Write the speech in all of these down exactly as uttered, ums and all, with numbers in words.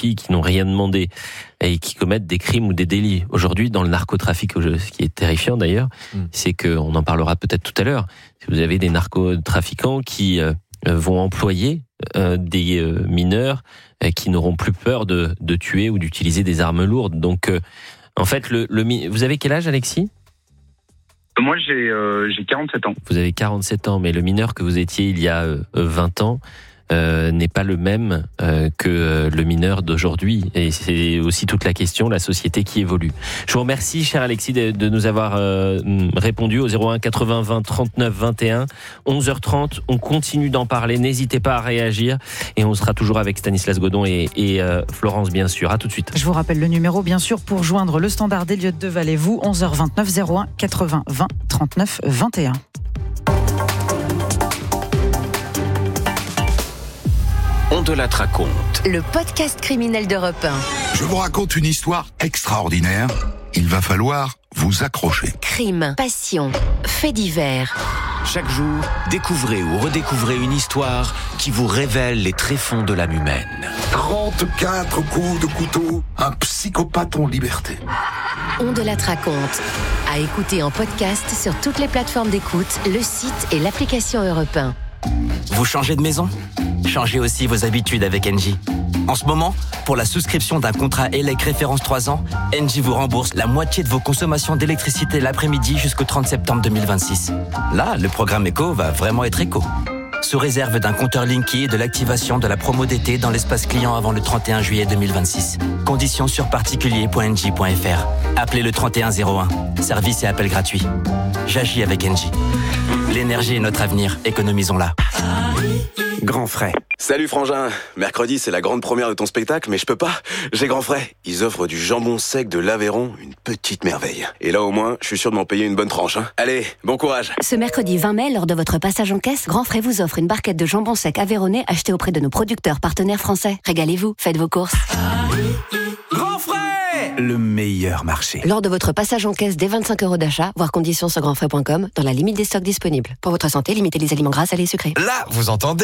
filles qui n'ont rien demandé et qui commettent des crimes ou des délits. Aujourd'hui, dans le narcotrafic, ce qui est terrifiant d'ailleurs, mmh. c'est qu'on en parlera peut-être tout à l'heure, si vous avez des narcotrafiquants qui euh, vont employer euh, des euh, mineurs euh, qui n'auront plus peur de, de tuer ou d'utiliser des armes lourdes. Donc, euh, en fait, le, le, vous avez quel âge, Alexis ? Moi, j'ai, euh, j'ai quarante-sept ans. Vous avez quarante-sept ans, mais le mineur que vous étiez il y a euh, vingt ans euh, n'est pas le même euh, que euh, le mineur d'aujourd'hui. Et c'est aussi toute la question, la société qui évolue. Je vous remercie, cher Alexis, de, de nous avoir euh, répondu au zéro un quatre-vingts vingt trente-neuf vingt et un. onze heures trente, on continue d'en parler. N'hésitez pas à réagir. Et on sera toujours avec Stanislas Godon et, et euh, Florence, bien sûr. À tout de suite. Je vous rappelle le numéro, bien sûr, pour joindre le standard d'Elliott Deval et vous, onze heures vingt-neuf, zéro un quatre-vingts vingt trente-neuf vingt et un. On te la raconte. Le podcast criminel d'Europe un. Je vous raconte une histoire extraordinaire. Il va falloir vous accrocher. Crime, passion, faits divers. Chaque jour, découvrez ou redécouvrez une histoire qui vous révèle les tréfonds de l'âme humaine. trente-quatre coups de couteau, un psychopathe en liberté. On te la raconte. À écouter en podcast sur toutes les plateformes d'écoute, le site et l'application Europe un. Vous changez de maison ? Changez aussi vos habitudes avec Engie. En ce moment, pour la souscription d'un contrat E L E C référence trois ans, Engie vous rembourse la moitié de vos consommations d'électricité l'après-midi jusqu'au trente septembre deux mille vingt-six. Là, le programme éco va vraiment être éco. Sous réserve d'un compteur Linky et de l'activation de la promo d'été dans l'espace client avant le trente et un juillet deux mille vingt-six. Conditions sur particulier point engie point f r. Appelez le trente et un zéro un. Service et appel gratuit. J'agis avec Engie. L'énergie est notre avenir, économisons-la. Grand frais. Salut frangin, mercredi c'est la grande première de ton spectacle, mais je peux pas, j'ai grand frais. Ils offrent du jambon sec de l'Aveyron, une petite merveille. Et là au moins, je suis sûr de m'en payer une bonne tranche. Hein. Allez, bon courage. Ce mercredi vingt mai, lors de votre passage en caisse, Grand Frais vous offre une barquette de jambon sec aveyronnais achetée auprès de nos producteurs partenaires français. Régalez-vous, faites vos courses. Grand frais ! Le meilleur marché. Lors de votre passage en caisse dès vingt-cinq euros d'achat, voir conditions sur grand frais point com, dans la limite des stocks disponibles. Pour votre santé, limitez les aliments gras, salés et sucrés. Là, vous entendez ?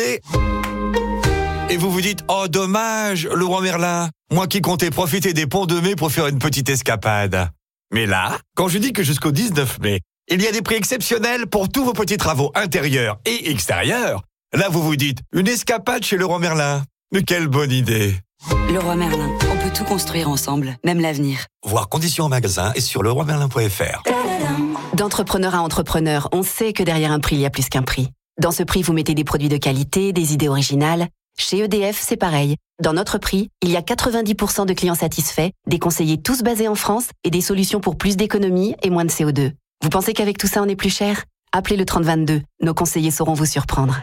Et vous vous dites, oh dommage, Leroy Merlin, moi qui comptais profiter des ponts de mai pour faire une petite escapade. Mais là, quand je dis que jusqu'au dix-neuf mai, il y a des prix exceptionnels pour tous vos petits travaux intérieurs et extérieurs, là vous vous dites, une escapade chez Leroy Merlin. Mais quelle bonne idée. Leroy Merlin, on peut tout construire ensemble, même l'avenir. Voir conditions en magasin et sur leroy merlin point f r. D'entrepreneur à entrepreneur, on sait que derrière un prix, il y a plus qu'un prix. Dans ce prix, vous mettez des produits de qualité, des idées originales. Chez E D F, c'est pareil. Dans notre prix, il y a quatre-vingt-dix pour cent de clients satisfaits, des conseillers tous basés en France et des solutions pour plus d'économie et moins de C O deux. Vous pensez qu'avec tout ça, on est plus cher ? Appelez le trente vingt-deux. Nos conseillers sauront vous surprendre.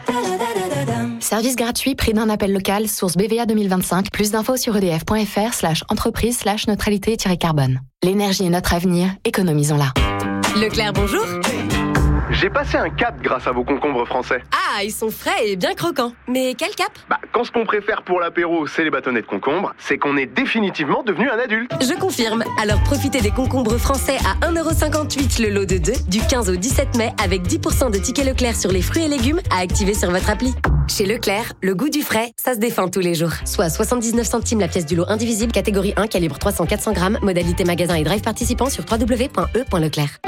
Service gratuit, prix d'un appel local, source B V A deux mille vingt-cinq. Plus d'infos sur edf point f r slash entreprise slash neutralité carbone. L'énergie est notre avenir, économisons-la. Leclerc, bonjour. J'ai passé un cap grâce à vos concombres français. Ah, ils sont frais et bien croquants. Mais quel cap ? Bah, quand ce qu'on préfère pour l'apéro, c'est les bâtonnets de concombre, c'est qu'on est définitivement devenu un adulte. Je confirme. Alors profitez des concombres français à un euro cinquante-huit le lot de deux, du quinze au dix-sept mai, avec dix pour cent de tickets Leclerc sur les fruits et légumes à activer sur votre appli. Chez Leclerc, le goût du frais, ça se défend tous les jours. Soit soixante-dix-neuf centimes la pièce du lot indivisible, catégorie un, calibre trois cents à quatre cents grammes, modalité magasin et drive participant sur w w w point e point leclerc.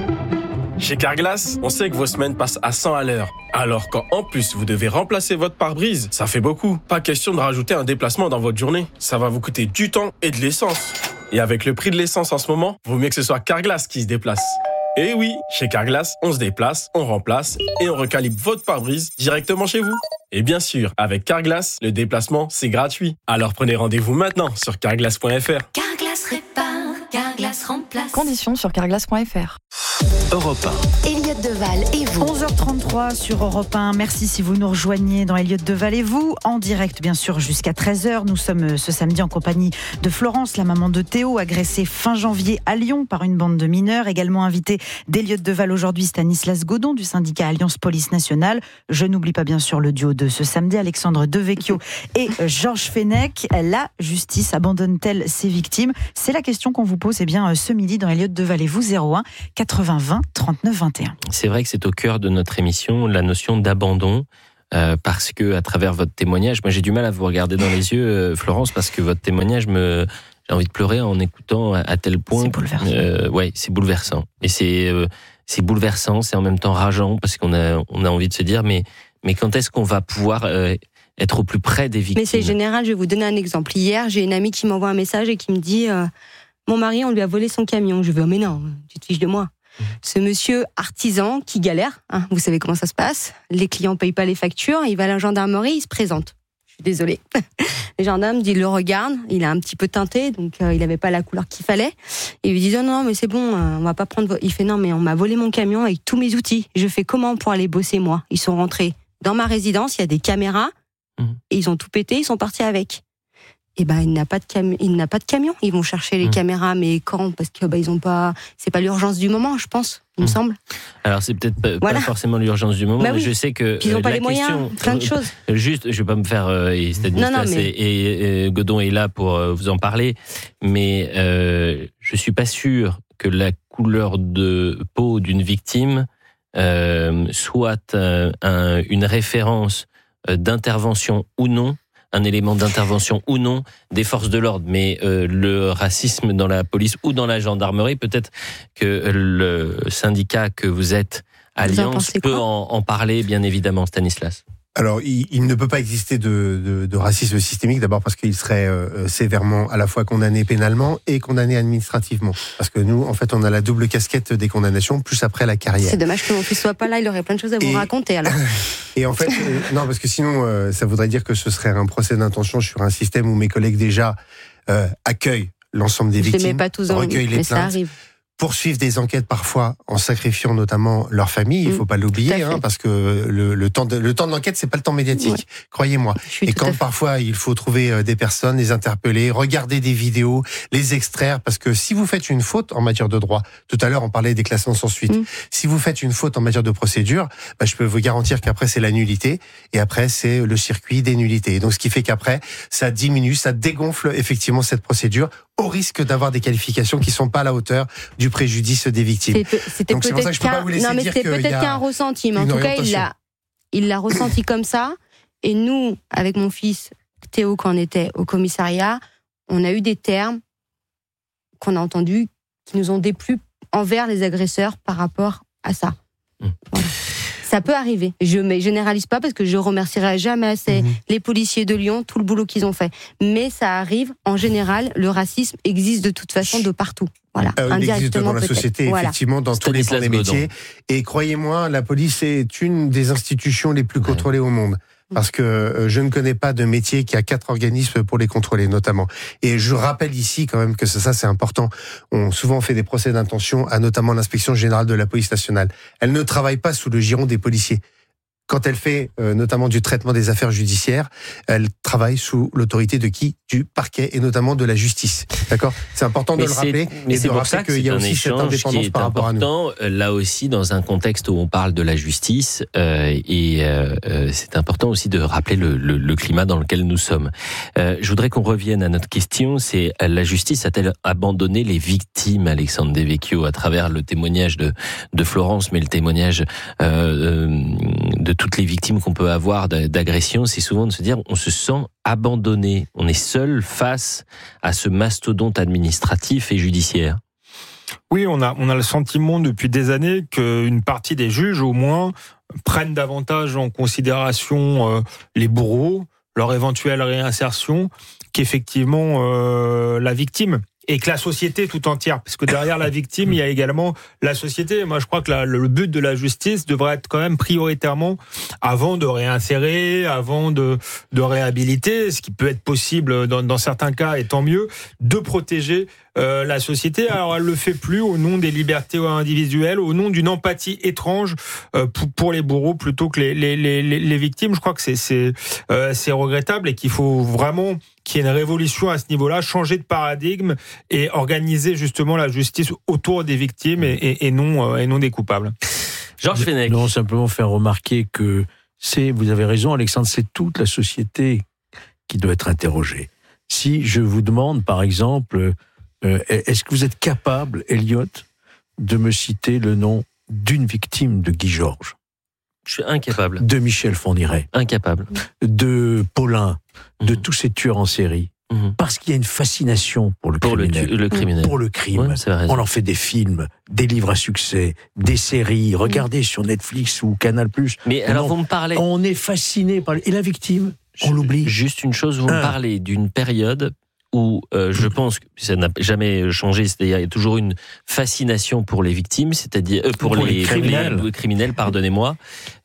Chez Carglass, on sait que vos semaines passent à cent à l'heure. Alors quand en plus vous devez remplacer votre pare-brise, ça fait beaucoup. Pas question de rajouter un déplacement dans votre journée. Ça va vous coûter du temps et de l'essence. Et avec le prix de l'essence en ce moment, vaut mieux que ce soit Carglass qui se déplace. Et oui, chez Carglass, on se déplace, on remplace et on recalibre votre pare-brise directement chez vous. Et bien sûr, avec Carglass, le déplacement, c'est gratuit. Alors prenez rendez-vous maintenant sur carglass point f r. Carglass répare, Carglass remplace. Conditions sur carglass point f r. Europe un. Elliott Deval et vous. onze heures trente-trois sur Europe un. Merci si vous nous rejoignez dans Elliott Deval et vous. En direct, bien sûr, jusqu'à treize heures. Nous sommes ce samedi en compagnie de Florence, la maman de Théo, agressée fin janvier à Lyon par une bande de mineurs. Également invité d'Elliott Deval aujourd'hui, Stanislas Godon du syndicat Alliance Police Nationale. Je n'oublie pas bien sûr le duo de ce samedi, Alexandre Devecchio et Georges Fenech. La justice abandonne-t-elle ses victimes ? C'est la question qu'on vous pose eh bien, ce midi dans Elliott Deval et vous, zéro un quatre-vingts vingt trente-neuf vingt et un. C'est vrai que c'est au cœur de notre émission, la notion d'abandon. euh, parce que à travers votre témoignage, moi j'ai du mal à vous regarder dans les yeux, euh, Florence, parce que votre témoignage me, j'ai envie de pleurer en écoutant à, à tel point. C'est bouleversant. Euh, ouais, c'est bouleversant. Et c'est, euh, c'est bouleversant, c'est en même temps rageant parce qu'on a, on a envie de se dire, mais, mais quand est-ce qu'on va pouvoir euh, être au plus près des victimes? Mais c'est général. Je vais vous donner un exemple. Hier, j'ai une amie qui m'envoie un message et qui me dit. Euh, Mon mari, on lui a volé son camion. Je vais, oh mais non, tu te fiches de moi. Mmh. Ce monsieur artisan qui galère, hein, vous savez comment ça se passe. Les clients payent pas les factures, il va à la gendarmerie, il se présente. Je suis désolée. Les gendarmes, ils le regardent, il a un petit peu teinté, donc euh, il avait pas la couleur qu'il fallait. Et ils lui disent, oh non, mais c'est bon, euh, on va pas prendre... Vo-. Il fait, non, mais on m'a volé mon camion avec tous mes outils. Je fais comment pour aller bosser, moi? Ils sont rentrés dans ma résidence, il y a des caméras, mmh. et ils ont tout pété, ils sont partis avec. Eh ben, il n'a pas de cami- il n'a pas de camion. Ils vont chercher les mmh. caméras, mais quand? Parce que bah ils ont pas. C'est pas l'urgence du moment, je pense. Il mmh. me semble. Alors c'est peut-être pas, voilà. pas forcément l'urgence du moment, bah mais oui. je sais que Puis ils n'ont pas la les moyens, question, plein de choses. Juste, je vais pas me faire. Euh, et Stanislas non, non, mais... et, et Godon est là pour euh, vous en parler, mais euh, je suis pas sûr que la couleur de peau d'une victime euh, soit euh, un, une référence euh, d'intervention ou non. Un élément d'intervention ou non des forces de l'ordre, mais euh, le racisme dans la police ou dans la gendarmerie, peut-être que le syndicat que vous êtes, Alliance, peut en, en parler, bien évidemment, Stanislas. Alors, il, il ne peut pas exister de, de, de racisme systémique, d'abord parce qu'il serait euh, sévèrement à la fois condamné pénalement et condamné administrativement. Parce que nous, en fait, on a la double casquette des condamnations, plus après la carrière. C'est dommage que mon fils soit pas là, il aurait plein de choses à vous et, raconter, alors. Et en fait, euh, non, parce que sinon, euh, ça voudrait dire que ce serait un procès d'intention sur un système où mes collègues déjà euh, accueillent l'ensemble des Je victimes, les mets pas tous en recueillent les mais plaintes. Ça arrive. Poursuivent des enquêtes parfois en sacrifiant notamment leur famille, il faut pas l'oublier, hein, parce que le, le temps de le temps de l'enquête c'est pas le temps médiatique, ouais. croyez-moi. Et quand parfois il faut trouver des personnes, les interpeller, regarder des vidéos, les extraire, parce que si vous faites une faute en matière de droit, tout à l'heure on parlait des classements sans suite, mmh. si vous faites une faute en matière de procédure, bah, je peux vous garantir qu'après c'est la nullité et après c'est le circuit des nullités. Donc ce qui fait qu'après ça diminue, ça dégonfle effectivement cette procédure, au risque d'avoir des qualifications qui sont pas à la hauteur du préjudice des victimes. C'était, c'était Donc c'est pour ça que je peux pas vous laisser non, mais dire c'était peut-être qu'un ressenti, mais en tout cas il l'a, il l'a ressenti comme ça. Et nous, avec mon fils Théo, quand on était au commissariat, on a eu des termes qu'on a entendus qui nous ont déplu envers les agresseurs par rapport à ça. Mmh. Voilà. Ça peut arriver. Je ne généralise pas parce que je remercierai jamais assez mmh. les policiers de Lyon, tout le boulot qu'ils ont fait. Mais ça arrive, en général, le racisme existe de toute façon de partout. Voilà. Euh, il existe dans la peut-être. société, voilà. effectivement, dans tous les pans des métiers. Et croyez-moi, la police est une des institutions les plus ouais. contrôlées au monde. Parce que euh, je ne connais pas de métier qui a quatre organismes pour les contrôler, notamment. Et je rappelle ici quand même que ça, ça c'est important. On souvent fait des procès d'intention à notamment l'inspection générale de la police nationale. Elle ne travaille pas sous le giron des policiers. Quand elle fait euh, notamment du traitement des affaires judiciaires, elle travaille sous l'autorité de qui? Du parquet et notamment de la justice. D'accord? C'est important de mais le rappeler. Mais et c'est de pour ça qu'il y a aussi cette indépendance par rapport à nous. Là aussi, dans un contexte où on parle de la justice, euh, et euh, c'est important aussi de rappeler le, le, le climat dans lequel nous sommes. Euh, je voudrais qu'on revienne à notre question. C'est la justice a-t-elle abandonné les victimes, Alexandre Devecchio, à travers le témoignage de, de Florence, mais le témoignage euh, de toutes les victimes qu'on peut avoir d'agression, c'est souvent de se dire on se sent abandonné, on est seul face à ce mastodonte administratif et judiciaire. Oui, on a, on a le sentiment depuis des années qu'une partie des juges, au moins, prennent davantage en considération euh, les bourreaux, leur éventuelle réinsertion, qu'effectivement euh, la victime. Et que la société tout entière, parce que derrière la victime, il y a également la société. Moi, je crois que la, le but de la justice devrait être quand même prioritairement, avant de réinsérer, avant de, de réhabiliter, ce qui peut être possible dans, dans certains cas, et tant mieux, de protéger euh, la société. Alors, elle le fait plus au nom des libertés individuelles, au nom d'une empathie étrange euh, pour, pour les bourreaux plutôt que les, les, les, les victimes. Je crois que c'est, c'est, euh, c'est regrettable et qu'il faut vraiment qu'il y ait une révolution à ce niveau-là, changer de paradigme et organiser justement la justice autour des victimes et, et, et, non, et non des coupables. Georges Fenech. Non, simplement faire remarquer que c'est, vous avez raison Alexandre, c'est toute la société qui doit être interrogée. Si je vous demande par exemple, euh, est-ce que vous êtes capable, Elliot, de me citer le nom d'une victime de Guy Georges ? Je suis incapable. De Michel Fourniret. Incapable. De Paulin, de mmh. tous ces tueurs en série. Mmh. Parce qu'il y a une fascination pour le pour criminel. Le, le criminel. Pour le crime. Ouais, c'est vrai. On en fait des films, des livres à succès, des séries. Regardez mmh. sur Netflix ou Canal plus. Mais alors, on, vous me parlez... On est fasciné par... Et la victime, on l'oublie. Juste une chose, vous me parlez d'une période... où euh, je pense que ça n'a jamais changé, c'est-à-dire il y a toujours une fascination pour les victimes, c'est-à-dire euh, pour, pour les, les criminels, les, les criminels, pardonnez-moi.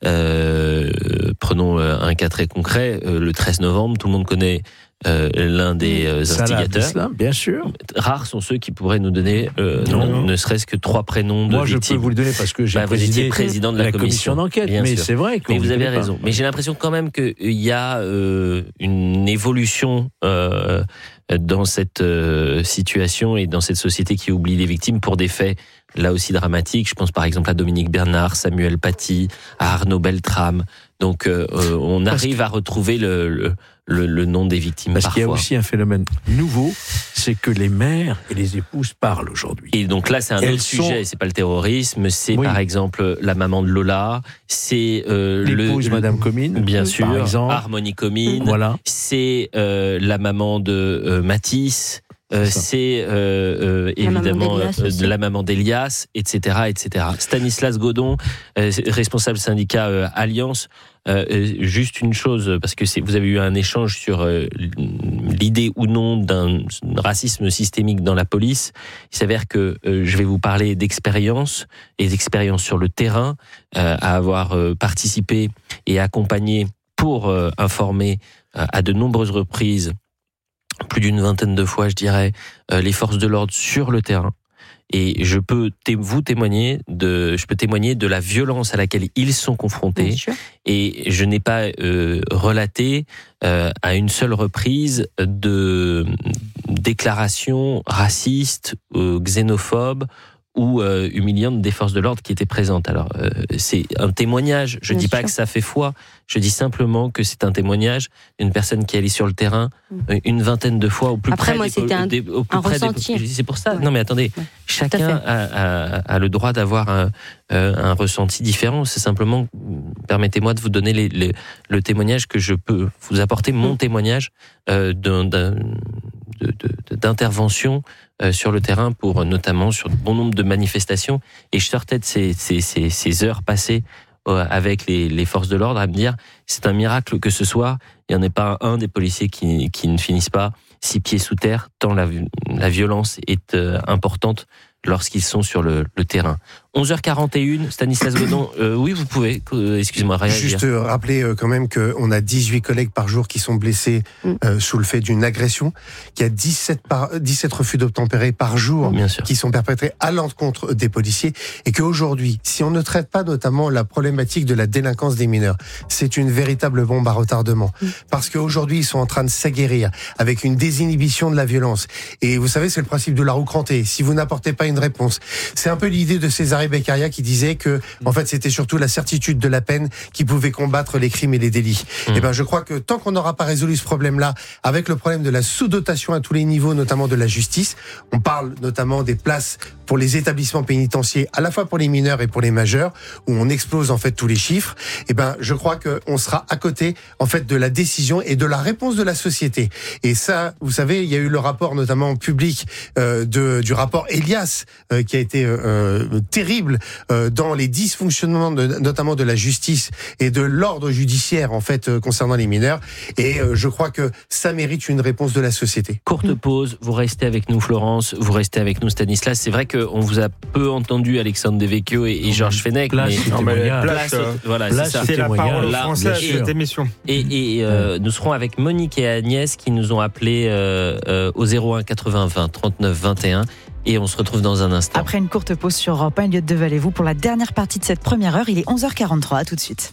Euh, prenons un cas très concret, euh, le treize novembre, tout le monde connaît euh, l'un des euh, instigateurs. Salah, bien sûr. Rares sont ceux qui pourraient nous donner euh, non, non. ne serait-ce que trois prénoms de Moi, victimes. Moi, je peux vous le donner parce que j'ai bah, vous étiez président de la, la commission, commission d'enquête, mais sûr. c'est vrai. Mais vous avez raison. Pas. Mais j'ai l'impression quand même qu'il y a euh, une évolution euh, dans cette euh, situation et dans cette société qui oublie les victimes pour des faits là aussi dramatiques. Je pense par exemple à Dominique Bernard, Samuel Paty, à Arnaud Beltrame. Donc euh, on Parce arrive que... à retrouver le, le, le, le nom des victimes Parce parfois. Parce qu'il y a aussi un phénomène nouveau, c'est que les mères et les épouses parlent aujourd'hui. Et donc là c'est un Elles autre sont... sujet, c'est pas le terrorisme, c'est oui. par exemple la maman de Lola, c'est euh, l'épouse le, Madame Comines, bien sûr, par exemple. Harmonie Comines, voilà. c'est euh, la maman de euh, Matisse. Euh, c'est euh, euh, évidemment maman euh, la maman d'Elias, et cetera, et cetera. Stanislas Godon, euh, responsable syndicat euh, Alliance. Euh, juste une chose, parce que c'est, vous avez eu un échange sur euh, l'idée ou non d'un racisme systémique dans la police. Il s'avère que euh, je vais vous parler d'expérience et d'expérience sur le terrain, euh, à avoir euh, participé et accompagné pour euh, informer euh, à de nombreuses reprises, plus d'une vingtaine de fois, je dirais, euh, les forces de l'ordre sur le terrain. Et je peux té- vous témoigner de, je peux témoigner de la violence à laquelle ils sont confrontés. Et je n'ai pas euh, relaté euh, à une seule reprise de déclarations racistes, euh, xénophobes ou euh, humiliantes des forces de l'ordre qui étaient présentes. Alors, euh, c'est un témoignage. Je ne dis pas que ça fait foi. Je dis simplement que c'est un témoignage d'une personne qui est allée sur le terrain euh, une vingtaine de fois au plus Après, près moi, des, c'était un, des, au plus un près ressenti. Des, c'est pour ça. Ouais. Non, mais attendez. Ouais. Chacun a, a, a le droit d'avoir un, euh, un ressenti différent. C'est simplement, permettez-moi de vous donner les, les, le témoignage que je peux vous apporter, mon mmh. témoignage euh, d'un, d'un, de, de, d'intervention euh, sur le terrain pour notamment sur bon nombre de manifestations. Et je sortais de ces, ces, ces, ces heures passées euh, avec les, les forces de l'ordre à me dire c'est un miracle que ce soir il n'y en ait pas un des policiers qui, qui ne finissent pas six pieds sous terre, tant la, la violence est euh, importante lorsqu'ils sont sur le, le terrain. onze heures quarante et une, Stanislas Godon, euh, oui, vous pouvez, euh, excusez-moi, réagir. Juste euh, rappeler euh, quand même qu'on a dix-huit collègues par jour qui sont blessés euh, sous le fait d'une agression, qu'il y a dix-sept, par, dix-sept refus d'obtempérer par jour qui sont perpétrés à l'encontre des policiers, et qu'aujourd'hui, si on ne traite pas notamment la problématique de la délinquance des mineurs, c'est une véritable bombe à retardement. Mm. Parce qu'aujourd'hui, ils sont en train de s'aguerrir avec une désinhibition de la violence. Et vous savez, c'est le principe de la roue crantée. Si vous n'apportez pas une réponse, c'est un peu l'idée de César Beccaria qui disait que, en fait, c'était surtout la certitude de la peine qui pouvait combattre les crimes et les délits. Mmh. Et ben, je crois que tant qu'on n'aura pas résolu ce problème-là, avec le problème de la sous-dotation à tous les niveaux, notamment de la justice, on parle notamment des places pour les établissements pénitentiaires, à la fois pour les mineurs et pour les majeurs, où on explose en fait tous les chiffres. Et ben, je crois que on sera à côté, en fait, de la décision et de la réponse de la société. Et ça, vous savez, il y a eu le rapport notamment public euh, de du rapport Elias euh, qui a été euh, terrible euh, dans les dysfonctionnements de, notamment de la justice et de l'ordre judiciaire en fait euh, concernant les mineurs. Et euh, je crois que ça mérite une réponse de la société. Courte pause, vous restez avec nous Florence, vous restez avec nous Stanislas. C'est vrai qu'on vous a peu entendu Alexandre Devecchio et, et Georges Fenech. Place, mais, non, mais place, place, euh, voilà, place, c'est ça. C'est la parole aux Là, Français à cette émission. Et, et euh, nous serons avec Monique et Agnès qui nous ont appelés euh, euh, au zéro un quatre-vingts vingt trente-neuf vingt et un. Et on se retrouve dans un instant. Après une courte pause sur Europe un, Elliott Deval-et-vous pour la dernière partie de cette première heure. Il est onze heures quarante-trois, à tout de suite.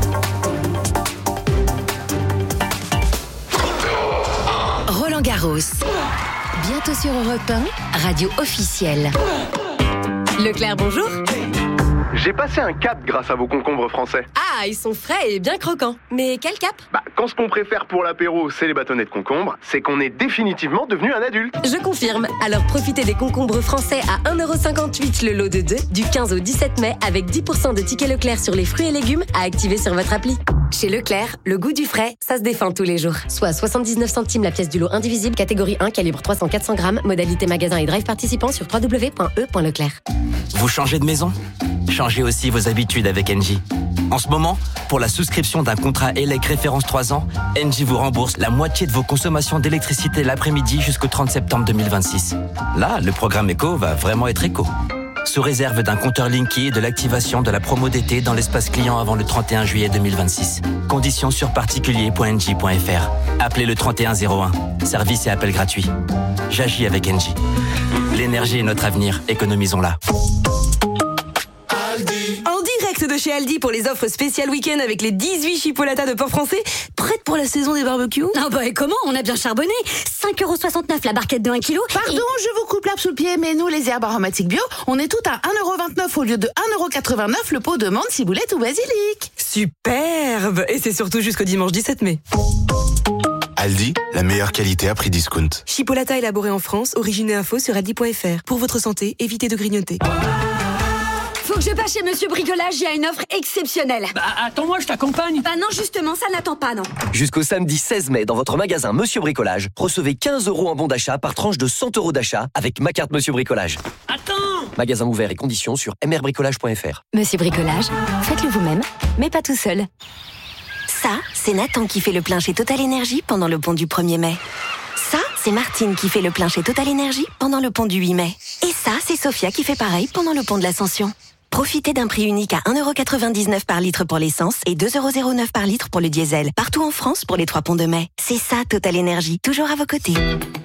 Roland Garros. Bientôt sur Europe un, radio officielle. Leclerc, bonjour. J'ai passé un cap grâce à vos concombres français. Ah, ils sont frais et bien croquants. Mais quel cap? Bah, quand ce qu'on préfère pour l'apéro, c'est les bâtonnets de concombre, c'est qu'on est définitivement devenu un adulte. Je confirme. Alors profitez des concombres français à un euro cinquante-huit le lot de deux du quinze au dix-sept mai avec dix pour cent de tickets Leclerc sur les fruits et légumes à activer sur votre appli. Chez Leclerc, le goût du frais, ça se défend tous les jours. Soit soixante-dix-neuf centimes la pièce du lot indivisible, catégorie un, calibre trois cents à quatre cents grammes, modalité magasin et drive participant sur w w w point e point leclerc. Vous changez de maison? Changez aussi vos habitudes avec Engie. En ce moment, pour la souscription d'un contrat E L E C référence trois ans, Engie vous rembourse la moitié de vos consommations d'électricité l'après-midi jusqu'au trente septembre deux mille vingt-six. Là, le programme éco va vraiment être éco. Sous réserve d'un compteur Linky et de l'activation de la promo d'été dans l'espace client avant le trente et un juillet deux mille vingt-six. Conditions sur particulier point engie point f r. Appelez le trente et un zéro un. Service et appel gratuit. J'agis avec Engie. L'énergie est notre avenir. Économisons-la. En direct de chez Aldi pour les offres spéciales week-end avec les dix-huit chipolatas de porc français, prêtes pour la saison des barbecues. Ah bah et comment? On a bien charbonné. cinq euros soixante-neuf la barquette de un kilo. Pardon, et... je vous coupe l'herbe sous le pied, mais nous, les herbes aromatiques bio, on est toutes à un euro vingt-neuf au lieu de un euro quatre-vingt-neuf le pot de menthe, ciboulette ou basilic. Superbe. Et c'est surtout jusqu'au dimanche dix-sept mai. Aldi, la meilleure qualité à prix discount. Chipolata élaboré en France, origine et info sur aldi point f r. Pour votre santé, évitez de grignoter. Faut que je passe chez Monsieur Bricolage, il y a une offre exceptionnelle. Bah attends-moi, je t'accompagne. Bah non, justement, ça n'attend pas, non. Jusqu'au samedi seize mai, dans votre magasin Monsieur Bricolage, recevez quinze euros en bon d'achat par tranche de cent euros d'achat avec ma carte Monsieur Bricolage. Attends! Magasin ouvert et conditions sur m r bricolage point f r. Monsieur Bricolage, faites-le vous-même, mais pas tout seul. Ça, c'est Nathan qui fait le plein chez Total Énergie pendant le pont du premier mai. Ça, c'est Martine qui fait le plein chez Total Énergie pendant le pont du huit mai. Et ça, c'est Sophia qui fait pareil pendant le pont de l'Ascension. Profitez d'un prix unique à un euro quatre-vingt-dix-neuf par litre pour l'essence et deux euros zéro neuf par litre pour le diesel. Partout en France pour les trois ponts de mai. C'est ça, Total Énergie, toujours à vos côtés.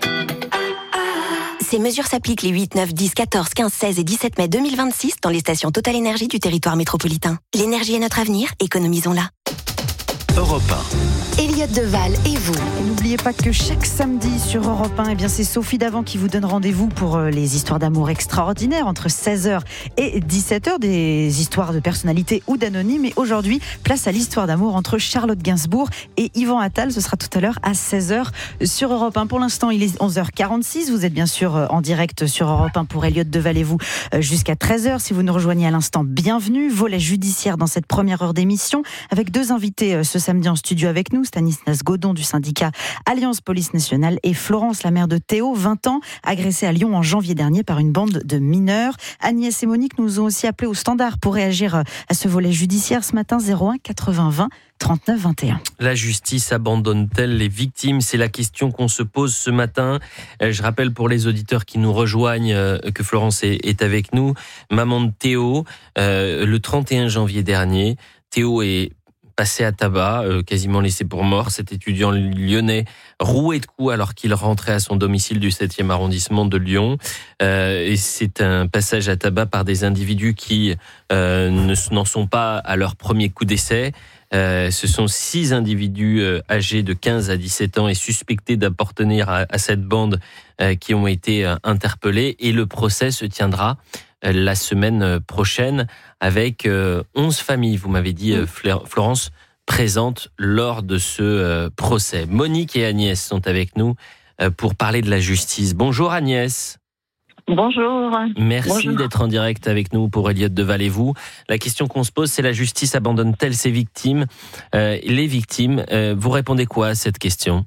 Ces mesures s'appliquent les huit, neuf, dix, quatorze, quinze, seize et dix-sept mai deux mille vingt-six dans les stations Total Énergie du territoire métropolitain. L'énergie est notre avenir, économisons-la. Europe un. Elliot Deval et vous. Et n'oubliez pas que chaque samedi sur Europe un, eh bien c'est Sophie Davant qui vous donne rendez-vous pour les histoires d'amour extraordinaires entre seize heures et dix-sept heures, des histoires de personnalités ou d'anonymes. Et aujourd'hui, place à l'histoire d'amour entre Charlotte Gainsbourg et Yvan Attal. Ce sera tout à l'heure à seize heures sur Europe un. Pour l'instant, il est onze heures quarante-six. Vous êtes bien sûr en direct sur Europe un pour Elliot Deval et vous jusqu'à treize heures. Si vous nous rejoignez à l'instant, bienvenue. Volet judiciaire dans cette première heure d'émission avec deux invités ce samedi en studio avec nous. Stanislas Godon du syndicat Alliance Police Nationale et Florence, la mère de Théo, vingt ans, agressée à Lyon en janvier dernier par une bande de mineurs. Agnès et Monique nous ont aussi appelé au standard pour réagir à ce volet judiciaire ce matin. Zéro un quatre-vingts vingt trente-neuf vingt et un. La justice abandonne-t-elle les victimes? C'est la question qu'on se pose ce matin. Je rappelle pour les auditeurs qui nous rejoignent que Florence est avec nous. Maman de Théo, euh, le trente et un janvier dernier, Théo est passé à tabac, euh, quasiment laissé pour mort. Cet étudiant lyonnais roué de coups alors qu'il rentrait à son domicile du septième arrondissement de Lyon. Euh, et c'est un passage à tabac par des individus qui euh, ne, n'en sont pas à leur premier coup d'essai. Euh, ce sont six individus euh, âgés de quinze à dix-sept ans et suspectés d'appartenir à, à cette bande euh, qui ont été euh, interpellés. Et le procès se tiendra euh, la semaine prochaine avec euh, onze familles, vous m'avez dit, euh, Florence, présentes lors de ce euh, procès. Monique et Agnès sont avec nous euh, pour parler de la justice. Bonjour Agnès. Bonjour. Merci Bonjour. d'être en direct avec nous pour Elliot Deval et vous. La question qu'on se pose, c'est la justice abandonne-t-elle ses victimes? euh, Les victimes, euh, vous répondez quoi à cette question?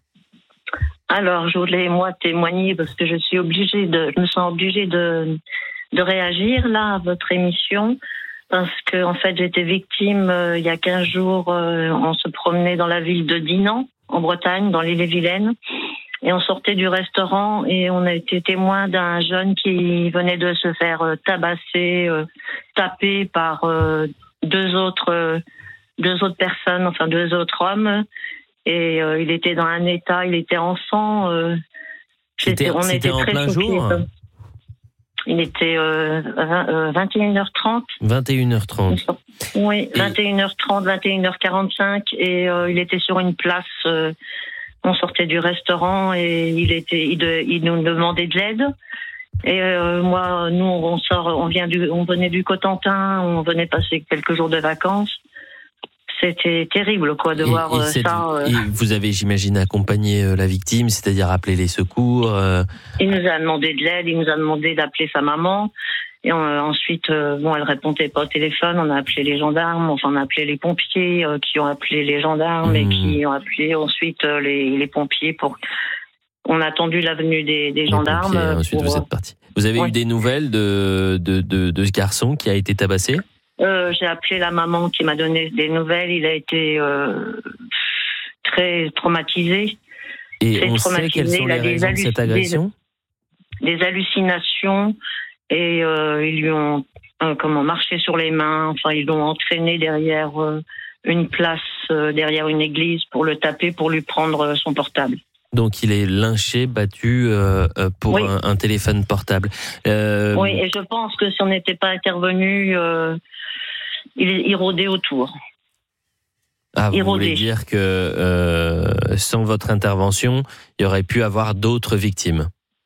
Alors, je voulais, moi, témoigner parce que je suis obligée de, je me sens obligée de, de réagir, là, à votre émission. Parce que, en fait, j'étais victime, euh, il y a quinze jours, euh, on se promenait dans la ville de Dinan, en Bretagne, dans l'île-et-Vilaine. Et on sortait du restaurant et on a été témoin d'un jeune qui venait de se faire euh, tabasser, euh, taper par euh, deux autres, euh, deux autres personnes, enfin deux autres hommes. Et euh, il était dans un état, il était en sang. Euh, c'était on c'était était en très plein choqués, jour. quoi. Il était euh, vingt et une heures trente. vingt et une heures trente. Oui, vingt et une heures trente, vingt et une heures quarante-cinq. Et euh, il était sur une place. Euh, on sortait du restaurant et il était, il, de, il nous demandait de l'aide. Et euh, moi, nous, on sort, on vient du, on venait du Cotentin, on venait passer quelques jours de vacances. C'était terrible, quoi, de et, voir et euh, cette, ça. Euh... Et vous avez, j'imagine, accompagné euh, la victime, c'est-à-dire appelé les secours. Euh... Il nous a demandé de l'aide, il nous a demandé d'appeler sa maman. Et euh, ensuite, euh, bon, elle répondait pas au téléphone. On a appelé les gendarmes, enfin, on a appelé les pompiers euh, qui ont appelé les gendarmes mmh. et qui ont appelé ensuite euh, les, les pompiers pour. On a attendu la venue des, des gendarmes. Pompiers, ensuite, pour... vous êtes parti. Vous avez ouais. eu des nouvelles de, de, de, de ce garçon qui a été tabassé ? Euh, j'ai appelé la maman qui m'a donné des nouvelles. Il a été euh, très traumatisé. Et très on traumatisé. sait quelles sont les raisons halluc- de cette agression ? Des, des hallucinations et euh, ils lui ont euh, comment marché sur les mains. Enfin, ils l'ont entraîné derrière euh, une place, euh, derrière une église pour le taper, pour lui prendre son portable. Donc il est lynché, battu euh, pour oui. un, un téléphone portable. Euh... Oui, et je pense que si on n'était pas intervenu, euh, il, il rôdait autour. Ah, vous il voulez rôdait. dire que euh, sans votre intervention, il y aurait pu avoir d'autres victimes ?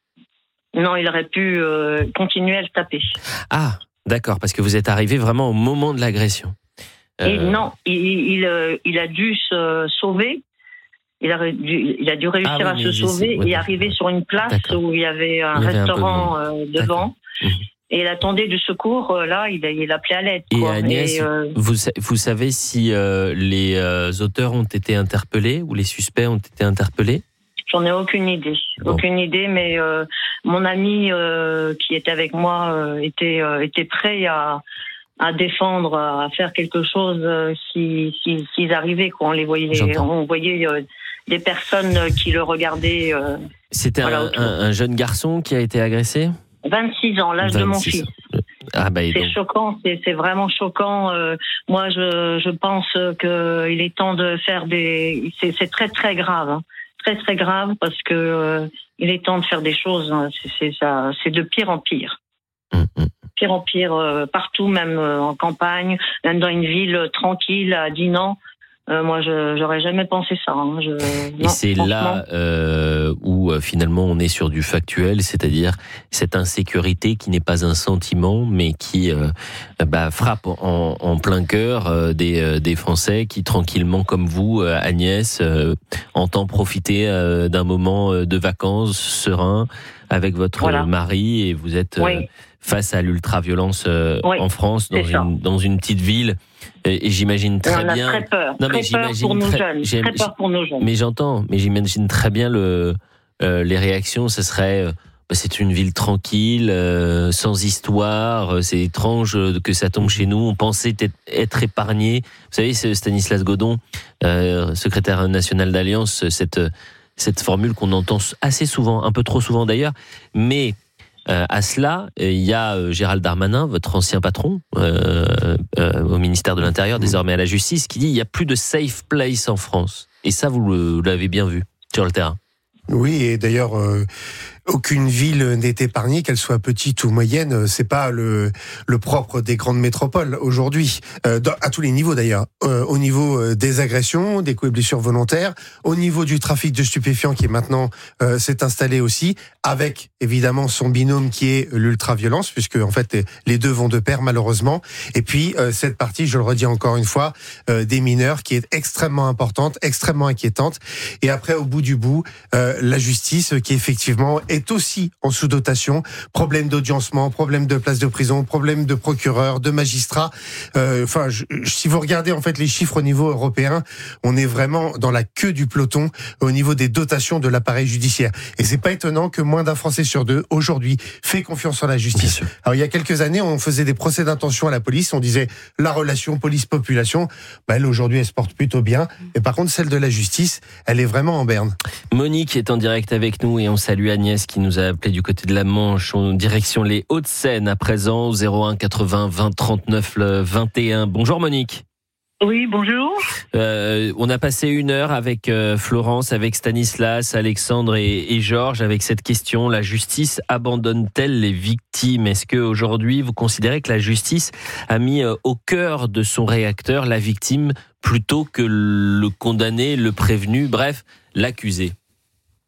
Non, il aurait pu euh, continuer à le taper. Ah, d'accord, parce que vous êtes arrivé vraiment au moment de l'agression. Euh... Et non, il, il, il a dû se sauver. Il a, dû, il a dû réussir ah oui, à se sauver oui, et arriver sur une place d'accord. où il y avait un il y restaurant avait un euh, devant. Mmh. Et il attendait du secours. Là, il, il appelait à l'aide. Et quoi. Agnès, et, euh... vous, vous savez si euh, les euh, auteurs ont été interpellés ou les suspects ont été interpellés ? J'en ai aucune idée. Bon. Aucune idée, mais euh, mon ami euh, qui était avec moi euh, était, euh, était prêt à... à défendre, à faire quelque chose euh, si, si, s'ils arrivaient, quoi. On les voyait, J'entends. on voyait euh, des personnes qui le regardaient. Euh, C'était voilà, un, un, un jeune garçon qui a été agressé ? vingt-six ans, l'âge de mon fils. Ah bah, c'est donc... choquant, c'est, c'est vraiment choquant. Euh, moi, je, je pense qu'il est temps de faire des... C'est, c'est très très grave, hein. Très très grave, parce que euh, il est temps de faire des choses. Hein. C'est, c'est, ça, c'est de pire en pire. Mmh. Pire en pire, euh, partout, même euh, en campagne, même dans une ville euh, tranquille, à Dinan. Euh, moi, je j'aurais jamais pensé ça. Hein. Je, Et non, c'est là euh, où euh, finalement on est sur du factuel, c'est-à-dire cette insécurité qui n'est pas un sentiment, mais qui euh, bah, frappe en, en plein cœur euh, des, euh, des Français qui, tranquillement comme vous, euh, Agnès, euh, entend profiter euh, d'un moment de vacances serein avec votre voilà. mari, et vous êtes... Euh, oui. face à l'ultra-violence euh, oui, en France, dans une, dans une petite ville. Et, et j'imagine très on a bien... très peur, non, mais très peur pour nos très, jeunes. Très peur pour nos jeunes. Mais j'entends, mais j'imagine très bien le, euh, les réactions. Ce serait... Euh, bah, c'est une ville tranquille, euh, sans histoire. C'est étrange que ça tombe chez nous. On pensait être, être épargné. Vous savez, c'est Stanislas Godon, euh, secrétaire national d'Alliance, cette, cette formule qu'on entend assez souvent, un peu trop souvent d'ailleurs, mais... Euh, à cela, il y a euh, Gérald Darmanin, votre ancien patron euh, euh, au ministère de l'Intérieur, désormais à la Justice, qui dit il n'y a plus de safe place en France. Et ça, vous, le, vous l'avez bien vu sur le terrain. Oui, et d'ailleurs, euh, aucune ville n'est épargnée, qu'elle soit petite ou moyenne. C'est pas le, le propre des grandes métropoles aujourd'hui, euh, à tous les niveaux d'ailleurs. Euh, au niveau des agressions, des coups et blessures volontaires, au niveau du trafic de stupéfiants qui est maintenant euh, s'est installé aussi, avec évidemment son binôme qui est l'ultra-violence, puisque en fait les deux vont de pair malheureusement. Et puis euh, cette partie, je le redis encore une fois, euh, des mineurs qui est extrêmement importante, extrêmement inquiétante. Et après, au bout du bout, euh, la justice qui effectivement est aussi en sous-dotation, problème d'audiencement, problème de place de prison, problème de procureur, de magistrat. Euh, enfin, je, si vous regardez en fait les chiffres au niveau européen, on est vraiment dans la queue du peloton au niveau des dotations de l'appareil judiciaire. Et c'est pas étonnant que moins d'un Français sur deux aujourd'hui fait confiance en la justice. Alors il y a quelques années, on faisait des procès d'intention à la police, on disait la relation police-population. Bah, elle aujourd'hui, elle se porte plutôt bien. Et par contre, celle de la justice, elle est vraiment en berne. Monique est en direct avec nous et on salue Agnès qui nous a appelé du côté de la Manche en direction les Hauts-de-Seine à présent, zéro un quatre-vingts vingt trente-neuf vingt et un. Bonjour Monique. Oui, bonjour. Euh, on a passé une heure avec euh, Florence, avec Stanislas, Alexandre et, et Georges avec cette question: la justice abandonne-t-elle les victimes? Est-ce que aujourd'hui vous considérez que la justice a mis euh, au cœur de son réacteur la victime plutôt que le condamné, le prévenu, bref, l'accusé?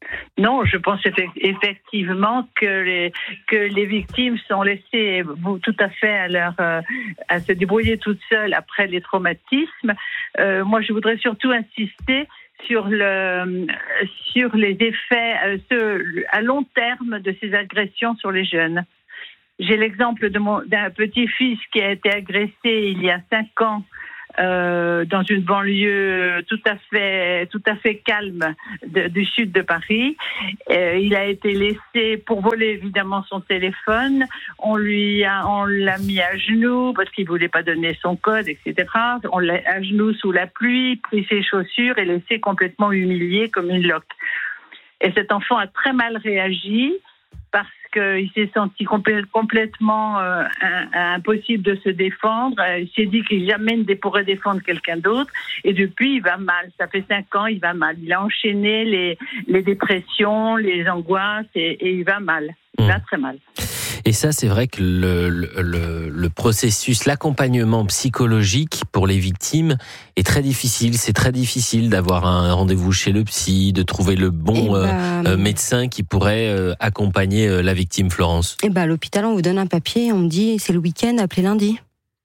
Non, je pense effectivement que les, que les victimes sont laissées tout à fait à, leur, à se débrouiller toutes seules après les traumatismes. Euh, moi, je voudrais surtout insister sur, le, sur les effets euh, ce, à long terme de ces agressions sur les jeunes. J'ai l'exemple de mon, d'un petit-fils qui a été agressé il y a cinq ans euh, dans une banlieue tout à fait, tout à fait calme de, du sud de Paris. Euh, il a été laissé pour voler évidemment son téléphone. On lui a, on l'a mis à genoux parce qu'il voulait pas donner son code, et cetera. On l'a à genoux sous la pluie, pris ses chaussures et laissé complètement humilié comme une loque. Et cet enfant a très mal réagi parce qu'il s'est senti complè- complètement euh, impossible de se défendre. Il s'est dit qu'il jamais ne pourrait défendre quelqu'un d'autre. Et depuis, il va mal. Ça fait cinq ans, il va mal. Il a enchaîné les, les dépressions, les angoisses et, et il va mal. Il mmh. va très mal. Et ça, c'est vrai que le, le, le processus, l'accompagnement psychologique pour les victimes est très difficile. C'est très difficile d'avoir un rendez-vous chez le psy, de trouver le bon bah, euh, médecin qui pourrait euh, accompagner euh, la victime, Florence. Et bah, à l'hôpital, on vous donne un papier, on me dit c'est le week-end, appelez lundi.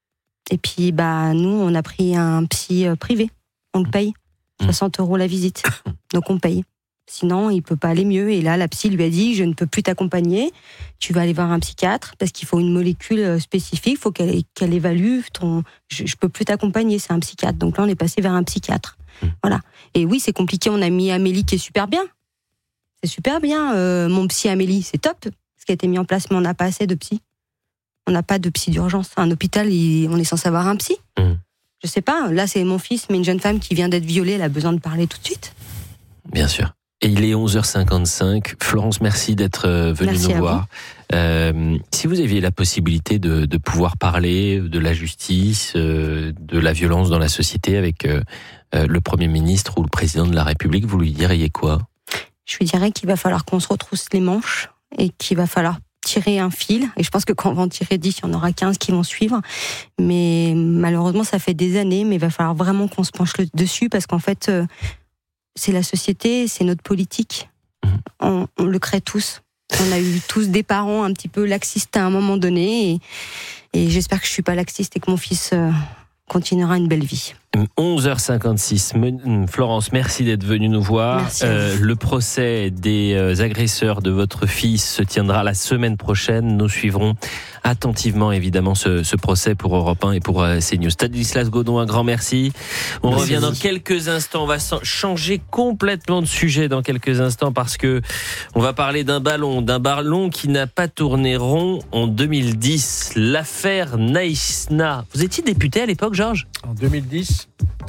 Et puis, bah, nous, on a pris un psy privé. On le paye. soixante euros la visite. Donc, on paye. Sinon, il peut pas aller mieux. Et là, la psy lui a dit, je ne peux plus t'accompagner. Tu vas aller voir un psychiatre parce qu'il faut une molécule spécifique. Il faut qu'elle, qu'elle évalue ton. Je, je peux plus t'accompagner. C'est un psychiatre. Donc là, on est passé vers un psychiatre. Mmh. Voilà. Et oui, c'est compliqué. On a mis Amélie qui est super bien. C'est super bien. Euh, mon psy Amélie, c'est top. Ce qui a été mis en place, mais on n'a pas assez de psy. On n'a pas de psy d'urgence. Un hôpital, il, on est censé avoir un psy. Mmh. Je sais pas. Là, c'est mon fils, mais une jeune femme qui vient d'être violée, elle a besoin de parler tout de suite. Bien sûr. Et il est onze heures cinquante-cinq. Florence, merci d'être venue nous voir. Euh, si vous aviez la possibilité de, de pouvoir parler de la justice, euh, de la violence dans la société avec euh, le Premier ministre ou le Président de la République, vous lui diriez quoi ? Je lui dirais qu'il va falloir qu'on se retrousse les manches et qu'il va falloir tirer un fil. Et je pense que quand on va en tirer dix, il y en aura quinze qui vont suivre. Mais malheureusement, ça fait des années, mais il va falloir vraiment qu'on se penche le dessus parce qu'en fait... Euh, c'est la société, c'est notre politique. On, on le crée tous. On a eu tous des parents un petit peu laxistes à un moment donné. Et, et j'espère que je ne suis pas laxiste et que mon fils euh, continuera une belle vie. onze heures cinquante-six. Florence, merci d'être venue nous voir. Euh, le procès des agresseurs de votre fils se tiendra la semaine prochaine. Nous suivrons attentivement, évidemment, ce, ce procès pour Europe un et pour euh, CNews. Stanislas Godon, un grand merci. On merci. revient dans quelques instants. On va changer complètement de sujet dans quelques instants parce que on va parler d'un ballon, d'un ballon qui n'a pas tourné rond en deux mille dix. L'affaire Naïsna. Vous étiez député à l'époque, Georges ? En deux mille dix,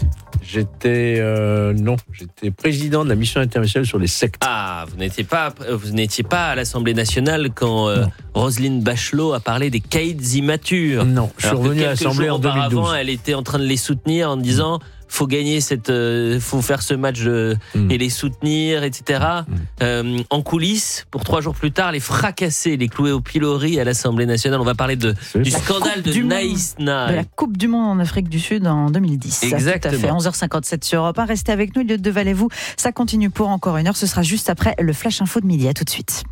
j'étais euh, non, j'étais président de la mission internationale sur les sectes. Ah, vous n'étiez pas, vous n'étiez pas à l'Assemblée nationale quand euh, Roselyne Bachelot a parlé des caïds immatures. Non, je suis revenu à l'Assemblée en deux mille douze. Elle était en train de les soutenir en disant. Faut gagner cette, euh, faut faire ce match euh, mm. et les soutenir, et cetera. Mm. Euh, en coulisses, pour trois jours plus tard, les fracasser, les clouer au pilori à l'Assemblée nationale. On va parler de du la scandale de Naïsna, de la Coupe du Monde en Afrique du Sud en deux mille dix. Exactement. Tout à fait. onze heures cinquante-sept sur Europe un. Restez avec nous, lieu de Valez-vous. Ça continue pour encore une heure. Ce sera juste après le flash info de midi. À tout de suite.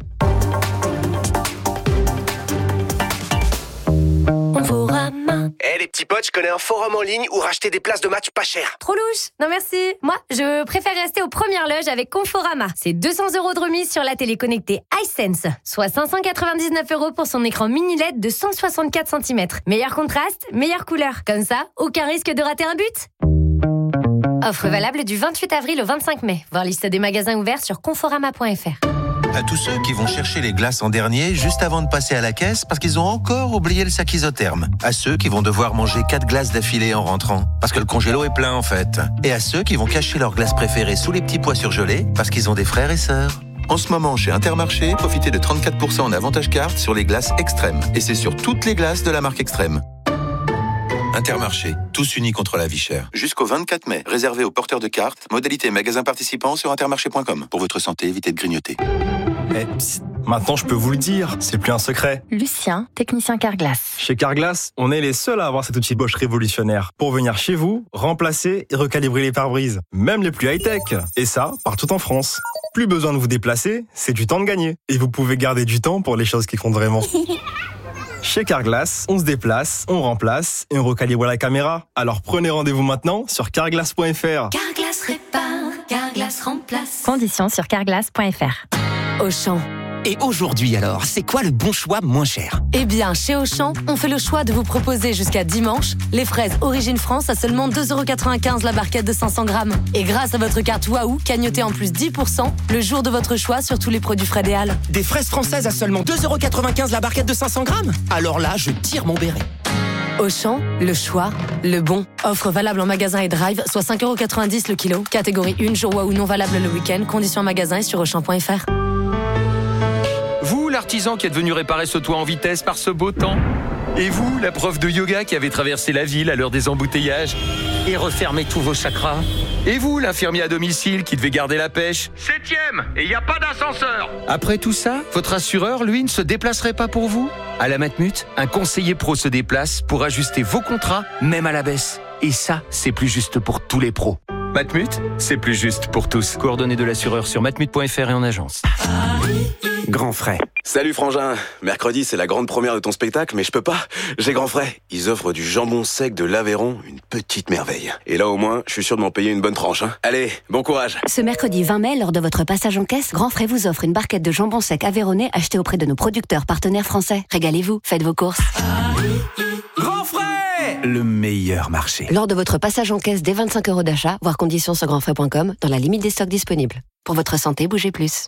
Eh hey, les petits potes, je connais un forum en ligne où racheter des places de match pas cher. Trop louche, non merci. Moi, je préfère rester aux premières loges avec Conforama. C'est deux cents euros de remise sur la télé connectée iSense, soit cinq cent quatre-vingt-dix-neuf euros pour son écran mini L E D de cent soixante-quatre centimètres. Meilleur contraste, meilleure couleur. Comme ça, aucun risque de rater un but. Offre valable du vingt-huit avril au vingt-cinq mai. Voir liste des magasins ouverts sur conforama point f r. À tous ceux qui vont chercher les glaces en dernier juste avant de passer à la caisse parce qu'ils ont encore oublié le sac isotherme. À ceux qui vont devoir manger quatre glaces d'affilée en rentrant parce que le congélo est plein en fait. Et à ceux qui vont cacher leurs glaces préférées sous les petits pois surgelés parce qu'ils ont des frères et sœurs. En ce moment, chez Intermarché, profitez de trente-quatre pour cent en avantage carte sur les glaces Extrême. Et c'est sur toutes les glaces de la marque Extrême. Intermarché, tous unis contre la vie chère. Jusqu'au vingt-quatre mai, réservé aux porteurs de cartes, modalité magasin participant sur intermarché point com. Pour votre santé, évitez de grignoter. Eh, psst, maintenant je peux vous le dire, c'est plus un secret. Lucien, technicien Carglass. Chez Carglass, on est les seuls à avoir cet outil Bosch révolutionnaire pour venir chez vous, remplacer et recalibrer les pare-brises, même les plus high-tech. Et ça, partout en France. Plus besoin de vous déplacer, c'est du temps de gagner. Et vous pouvez garder du temps pour les choses qui comptent vraiment. Chez Carglass, on se déplace, on remplace et on recalibre la caméra. Alors prenez rendez-vous maintenant sur carglass point f r. Carglass répare, Carglass remplace. Conditions sur carglass point f r. Auchan. Et aujourd'hui alors, c'est quoi le bon choix moins cher ? Eh bien, chez Auchan, on fait le choix de vous proposer jusqu'à dimanche les fraises Origine France à seulement deux euros quatre-vingt-quinze la barquette de cinq cents grammes. Et grâce à votre carte Waouh, cagnotez en plus dix pour cent le jour de votre choix sur tous les produits Frais des Halles. Des fraises françaises à seulement deux euros quatre-vingt-quinze la barquette de cinq cents grammes ? Alors là, je tire mon béret. Auchan, le choix, le bon. Offre valable en magasin et drive, soit cinq euros quatre-vingt-dix le kilo. Catégorie un, jour Waouh non valable le week-end. Conditions en magasin et sur auchan point f r. Vous, l'artisan qui est venu réparer ce toit en vitesse par ce beau temps. Et vous, la prof de yoga qui avait traversé la ville à l'heure des embouteillages et refermé tous vos chakras. Et vous, l'infirmier à domicile qui devait garder la pêche. Septième, et il n'y a pas d'ascenseur. Après tout ça, votre assureur, lui, ne se déplacerait pas pour vous ? À la Matmut, un conseiller pro se déplace pour ajuster vos contrats, même à la baisse. Et ça, c'est plus juste pour tous les pros. Matmut, c'est plus juste pour tous. Coordonnées de l'assureur sur matmut point f r et en agence. Grand frais. Salut frangin, mercredi c'est la grande première de ton spectacle, mais je peux pas, j'ai Grand frais. Ils offrent du jambon sec de l'Aveyron, une petite merveille. Et là au moins, je suis sûr de m'en payer une bonne tranche. Hein. Allez, bon courage. Ce mercredi vingt mai, lors de votre passage en caisse, Grand frais vous offre une barquette de jambon sec aveyronnais achetée auprès de nos producteurs partenaires français. Régalez-vous, faites vos courses. Grand frais, le meilleur marché. Lors de votre passage en caisse dès vingt-cinq euros d'achat, voir conditions sur grand frais point com, dans la limite des stocks disponibles. Pour votre santé, bougez plus.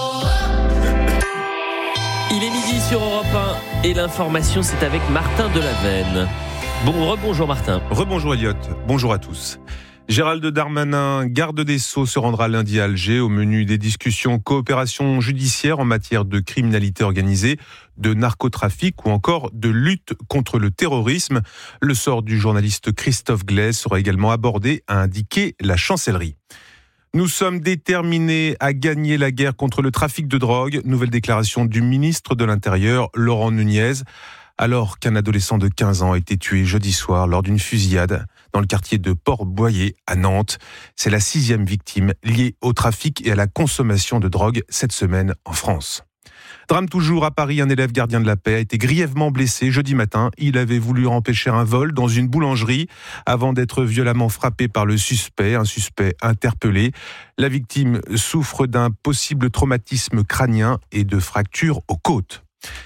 Il est midi sur Europe un et l'information c'est avec Martin Delavenne. Bon, rebonjour Martin. Rebonjour Elliot, bonjour à tous. Gérald Darmanin, garde des Sceaux, se rendra lundi à Alger au menu des discussions coopération judiciaire en matière de criminalité organisée, de narcotrafic ou encore de lutte contre le terrorisme. Le sort du journaliste Christophe Glaise sera également abordé, a indiqué la chancellerie. Nous sommes déterminés à gagner la guerre contre le trafic de drogue. Nouvelle déclaration du ministre de l'Intérieur, Laurent Nunez, alors qu'un adolescent de quinze ans a été tué jeudi soir lors d'une fusillade dans le quartier de Port-Boyer à Nantes. C'est la sixième victime liée au trafic et à la consommation de drogue cette semaine en France. Drame toujours à Paris, un élève gardien de la paix a été grièvement blessé jeudi matin. Il avait voulu empêcher un vol dans une boulangerie avant d'être violemment frappé par le suspect, un suspect interpellé. La victime souffre d'un possible traumatisme crânien et de fractures aux côtes.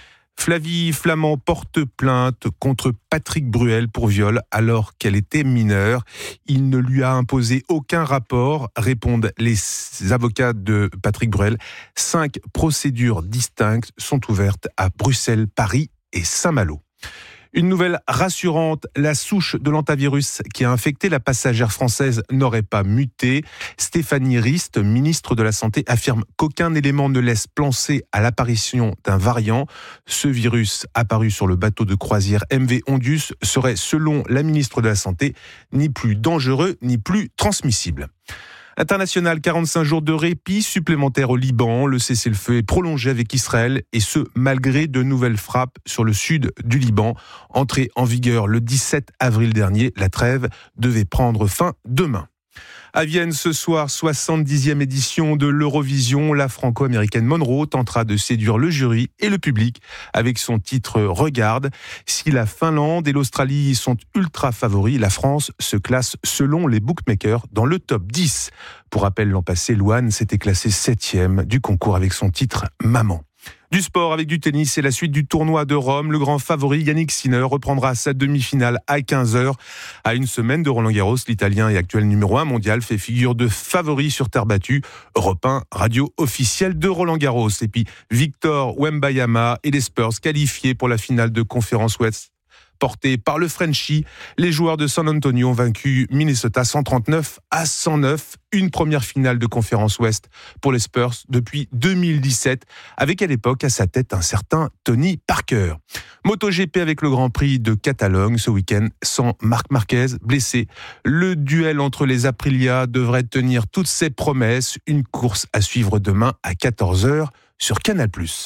Flavie Flament porte plainte contre Patrick Bruel pour viol alors qu'elle était mineure. Il ne lui a imposé aucun rapport, répondent les avocats de Patrick Bruel. Cinq procédures distinctes sont ouvertes à Bruxelles, Paris et Saint-Malo. Une nouvelle rassurante, la souche de l'hantavirus qui a infecté la passagère française n'aurait pas muté. Stéphanie Rist, ministre de la Santé, affirme qu'aucun élément ne laisse penser à l'apparition d'un variant. Ce virus apparu sur le bateau de croisière M V Ondius serait, selon la ministre de la Santé, ni plus dangereux ni plus transmissible. International, quarante-cinq jours de répit supplémentaire au Liban. Le cessez-le-feu est prolongé avec Israël et ce, malgré de nouvelles frappes sur le sud du Liban. Entrée en vigueur le dix-sept avril dernier, la trêve devait prendre fin demain. À Vienne, ce soir, soixante-dixième édition de l'Eurovision. La franco-américaine Monroe tentera de séduire le jury et le public avec son titre « Regarde ». Si la Finlande et l'Australie sont ultra favoris, la France se classe selon les bookmakers dans le top dix. Pour rappel, l'an passé, Louane s'était classée septième du concours avec son titre « Maman ». Du sport avec du tennis et la suite du tournoi de Rome. Le grand favori Yannick Sinner reprendra sa demi-finale à quinze heures. À une semaine de Roland-Garros, l'Italien et actuel numéro un mondial fait figure de favori sur terre battue. Europe un, radio officielle de Roland-Garros. Et puis Victor Wembanyama et les Spurs qualifiés pour la finale de Conférence Ouest. Porté par le Frenchie, les joueurs de San Antonio ont vaincu Minnesota cent trente-neuf à cent neuf. Une première finale de Conférence Ouest pour les Spurs depuis deux mille dix-sept, avec à l'époque à sa tête un certain Tony Parker. MotoGP avec le Grand Prix de Catalogne ce week-end sans Marc Marquez blessé. Le duel entre les Aprilia devrait tenir toutes ses promesses. Une course à suivre demain à quatorze heures sur Canal plus.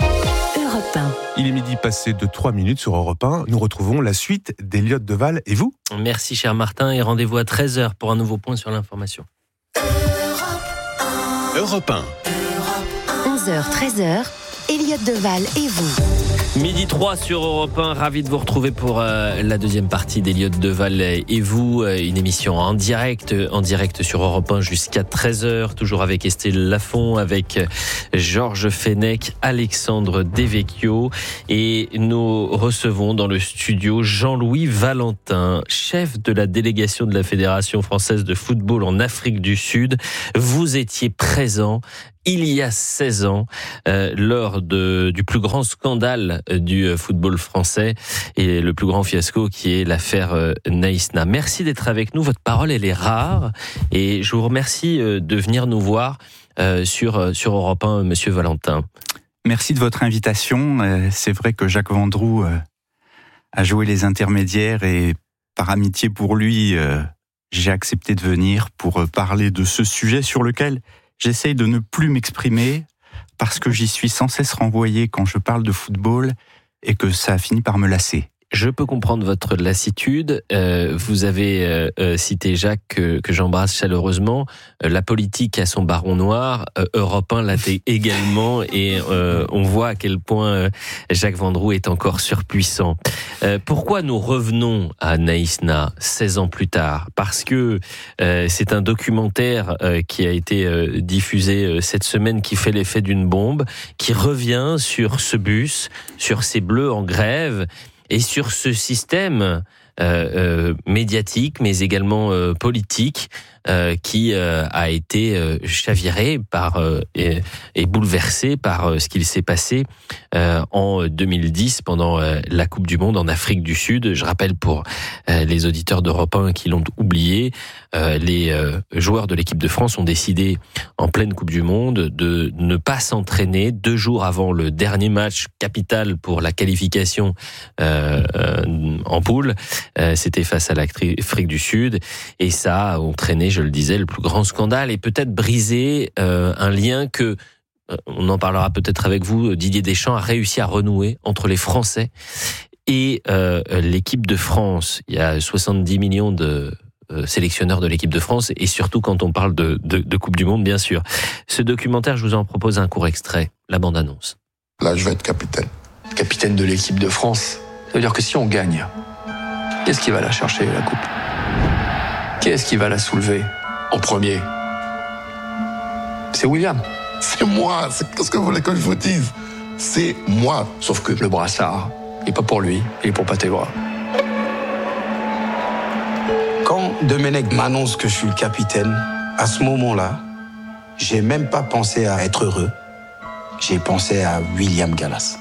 Europe un. Il est midi passé de trois minutes sur Europe un. Nous retrouvons la suite d'Eliott Deval et vous. Merci cher Martin et rendez-vous à treize heures pour un nouveau point sur l'information. Europe un. onze heures treize heures, Elliot Deval et vous. Midi trois sur Europe un, ravi de vous retrouver pour euh, la deuxième partie d'Elliot Deval et vous, euh, une émission en direct, en direct sur Europe un jusqu'à treize heures, toujours avec Estelle Lafont, avec Georges Fenech, Alexandre Devecchio, et nous recevons dans le studio Jean-Louis Valentin, chef de la délégation de la Fédération française de football en Afrique du Sud. Vous étiez présent il y a seize ans, euh, lors de, du plus grand scandale du football français et le plus grand fiasco qui est l'affaire euh, Naïsna. Merci d'être avec nous, votre parole elle est rare et je vous remercie euh, de venir nous voir euh, sur, sur Europe un, Monsieur Valentin. Merci de votre invitation. Euh, c'est vrai que Jacques Vendroux euh, a joué les intermédiaires et par amitié pour lui, euh, j'ai accepté de venir pour parler de ce sujet sur lequel j'essaye de ne plus m'exprimer parce que j'y suis sans cesse renvoyé quand je parle de football et que ça a fini par me lasser. Je peux comprendre votre lassitude. Euh, vous avez euh, euh, cité Jacques, que, que j'embrasse chaleureusement. Euh, la politique a son baron noir. Euh, Europe un l'a également. Et euh, on voit à quel point euh, Jacques Vendroux est encore surpuissant. Euh, pourquoi nous revenons à Naïsna seize ans plus tard ? Parce que euh, c'est un documentaire euh, qui a été euh, diffusé euh, cette semaine qui fait l'effet d'une bombe, qui revient sur ce bus, sur ces bleus en grève, et sur ce système euh, euh, médiatique, mais également euh, politique, euh, qui euh, a été euh, chaviré par euh, et, et bouleversé par euh, ce qu'il s'est passé euh, en deux mille dix pendant euh, la Coupe du Monde en Afrique du Sud. Je rappelle pour euh, les auditeurs d'Europe un qui l'ont oublié, euh, les euh, joueurs de l'équipe de France ont décidé en pleine Coupe du Monde de ne pas s'entraîner deux jours avant le dernier match capital pour la qualification euh, euh, en poule. Euh, c'était face à l'Afrique du Sud et ça a entraîné, je le disais, le plus grand scandale et peut-être brisé euh, un lien que, euh, on en parlera peut-être avec vous, Didier Deschamps a réussi à renouer entre les Français et euh, l'équipe de France. Il y a soixante-dix millions de euh, sélectionneurs de l'équipe de France et surtout quand on parle de, de, de Coupe du Monde, bien sûr. Ce documentaire, je vous en propose un court extrait, la bande-annonce. Là, je vais être capitaine. Capitaine de l'équipe de France. Ça veut dire que si on gagne, qu'est-ce qui va la chercher, la coupe ? Qu'est-ce qui va la soulever en premier ? C'est William. C'est moi, c'est ce que vous voulez que je vous dise. C'est moi. Sauf que le brassard, il n'est pas pour lui, il est pour Patévra. Quand Domenech m'annonce que je suis le capitaine, à ce moment-là, j'ai même pas pensé à être heureux. J'ai pensé à William Gallas.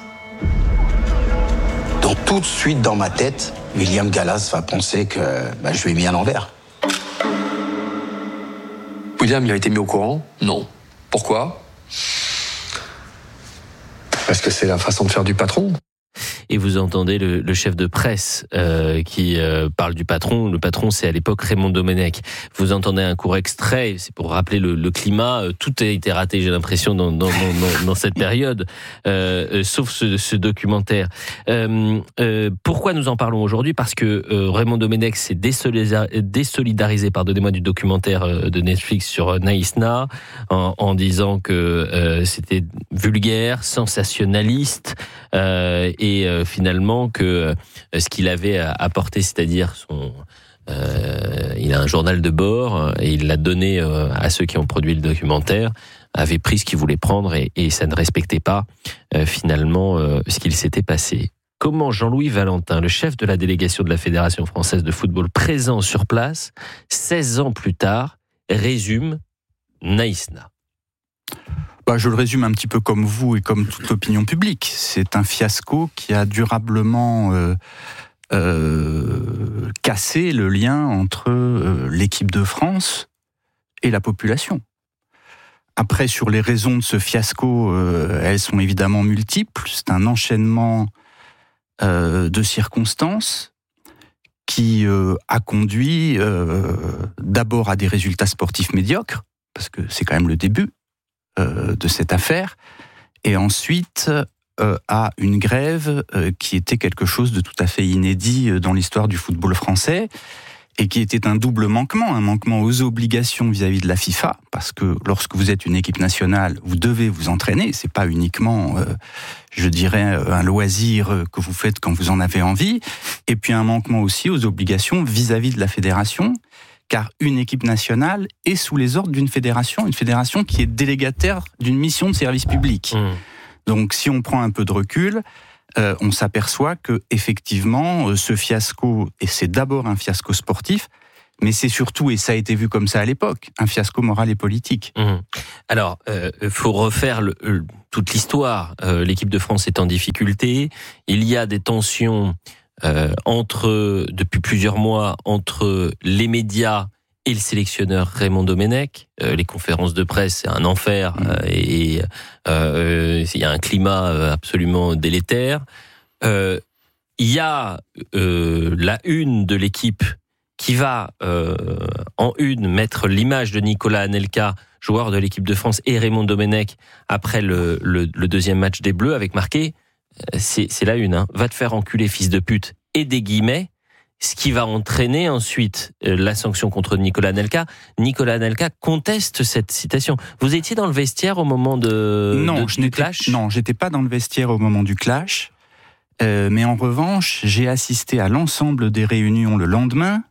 Donc tout de suite dans ma tête, William Gallas va penser que bah, je lui ai mis à l'envers. William, il a été mis au courant ? Non. Pourquoi ? Parce que c'est la façon de faire du patron. Et vous entendez le, le chef de presse euh, qui euh, parle du patron. Le patron, c'est à l'époque Raymond Domenech. Vous entendez un court extrait, c'est pour rappeler le, le climat. Tout a été raté, j'ai l'impression, dans, dans, dans, dans cette période, euh, sauf ce, ce documentaire. Euh, euh, pourquoi nous en parlons aujourd'hui ? Parce que euh, Raymond Domenech s'est désolidarisé, désolidarisé pardonnez-moi, du documentaire de Netflix sur Naïsna, en, en disant que euh, c'était vulgaire, sensationnaliste, euh, et euh, finalement que euh, ce qu'il avait apporté, c'est-à-dire son, euh, il a un journal de bord et il l'a donné euh, à ceux qui ont produit le documentaire, avait pris ce qu'il voulait prendre et, et ça ne respectait pas euh, finalement euh, ce qu'il s'était passé. Comment Jean-Louis Valentin, le chef de la délégation de la Fédération française de football présent sur place, seize ans plus tard, résume Naïsna ? Bah, je le résume un petit peu comme vous et comme toute opinion publique. C'est un fiasco qui a durablement euh, euh, cassé le lien entre euh, l'équipe de France et la population. Après, sur les raisons de ce fiasco, euh, elles sont évidemment multiples. C'est un enchaînement euh, de circonstances qui euh, a conduit euh, d'abord à des résultats sportifs médiocres, parce que c'est quand même le début euh, de cette affaire, et ensuite euh, à une grève euh, qui était quelque chose de tout à fait inédit dans l'histoire du football français, et qui était un double manquement, un manquement aux obligations vis-à-vis de la FIFA, parce que lorsque vous êtes une équipe nationale, vous devez vous entraîner, c'est pas uniquement, euh, je dirais, un loisir que vous faites quand vous en avez envie, et puis un manquement aussi aux obligations vis-à-vis de la fédération, car une équipe nationale est sous les ordres d'une fédération, une fédération qui est délégataire d'une mission de service public. Mmh. Donc si on prend un peu de recul, Euh, on s'aperçoit que effectivement, euh, ce fiasco, et c'est d'abord un fiasco sportif, mais c'est surtout, et ça a été vu comme ça à l'époque, un fiasco moral et politique. Mmh. Alors, il euh, faut refaire le, euh, toute l'histoire. Euh, l'équipe de France est en difficulté. Il y a des tensions euh, entre, depuis plusieurs mois, entre les médias et le sélectionneur Raymond Domenech. Euh, les conférences de presse, c'est un enfer, euh, et il euh, y a un climat absolument délétère. Euh, il y a euh, la une de l'équipe qui va euh, en une mettre l'image de Nicolas Anelka, joueur de l'équipe de France, et Raymond Domenech après le, le, le deuxième match des Bleus, avec marqué, c'est, c'est la une, hein, va te faire enculer, fils de pute, et des guillemets, ce qui va entraîner ensuite la sanction contre Nicolas Anelka. Nicolas Anelka conteste cette citation. Vous étiez dans le vestiaire au moment de, non, de, je du n'étais, clash ? Non, j'étais pas dans le vestiaire au moment du clash. Euh, mais en revanche, j'ai assisté à l'ensemble des réunions le lendemain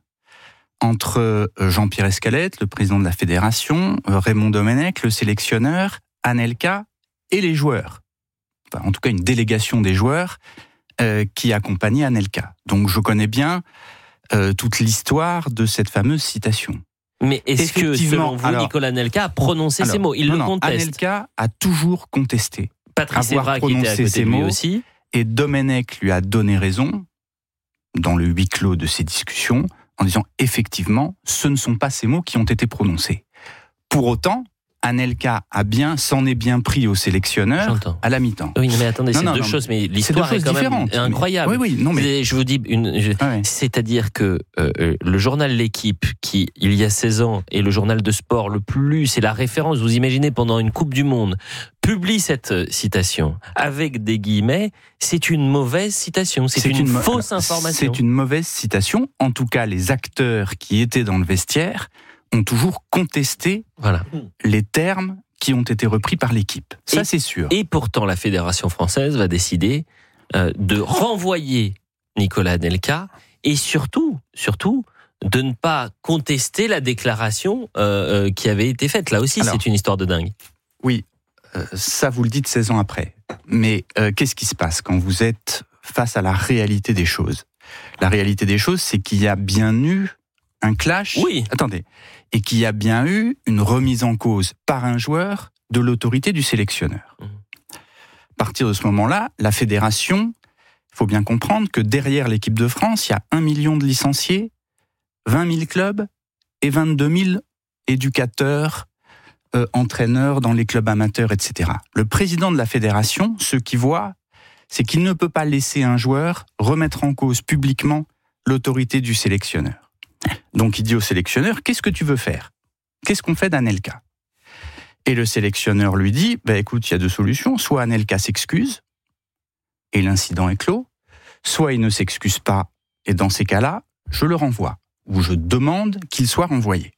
entre Jean-Pierre Escalette, le président de la fédération, Raymond Domenech, le sélectionneur, Anelka et les joueurs. Enfin, en tout cas, une délégation des joueurs Euh, qui accompagnait Anelka. Donc je connais bien euh, toute l'histoire de cette fameuse citation. Mais est-ce que, selon vous, alors, Nicolas Anelka a prononcé alors, ces mots ? Il non, le non, conteste. Anelka a toujours contesté. Patrice Evra qui était à côté de lui aussi. Et Domenech lui a donné raison, dans le huis clos de ces discussions, en disant effectivement, ce ne sont pas ces mots qui ont été prononcés. Pour autant, Anelka a bien, s'en est bien pris au sélectionneur J'entends. à la mi-temps. Oui, mais attendez, non, c'est non, deux non, choses, mais l'histoire est quand même incroyable. Mais, oui, oui, non, mais... Je vous dis, une, je, ouais. c'est-à-dire que euh, le journal L'Équipe, qui il y a seize ans est le journal de sport le plus, c'est la référence, vous imaginez, pendant une Coupe du Monde, publie cette citation avec des guillemets, c'est une mauvaise citation, c'est, c'est une, une fausse information. C'est une mauvaise citation, en tout cas les acteurs qui étaient dans le vestiaire ont toujours contesté voilà. les termes qui ont été repris par l'équipe. Ça, et, c'est sûr. Et pourtant, la Fédération française va décider euh, de renvoyer Nicolas Anelka et surtout, surtout, de ne pas contester la déclaration euh, euh, qui avait été faite. Là aussi, Alors, c'est une histoire de dingue. Oui, euh, ça vous le dites seize ans après. Mais euh, qu'est-ce qui se passe quand vous êtes face à la réalité des choses ? La réalité des choses, c'est qu'il y a bien eu un clash. Oui. Attendez. Et qu'il y a bien eu une remise en cause par un joueur de l'autorité du sélectionneur. Mmh. À partir de ce moment-là, la fédération, il faut bien comprendre que derrière l'équipe de France, il y a un million de licenciés, vingt mille clubs et vingt-deux mille éducateurs, euh, entraîneurs dans les clubs amateurs, et cetera. Le président de la fédération, ce qu'il voit, c'est qu'il ne peut pas laisser un joueur remettre en cause publiquement l'autorité du sélectionneur. Donc il dit au sélectionneur, qu'est-ce que tu veux faire ? Qu'est-ce qu'on fait d'Anelka ? Et le sélectionneur lui dit, bah, écoute, il y a deux solutions, soit Anelka s'excuse, et l'incident est clos, soit il ne s'excuse pas, et dans ces cas-là, je le renvoie, ou je demande qu'il soit renvoyé.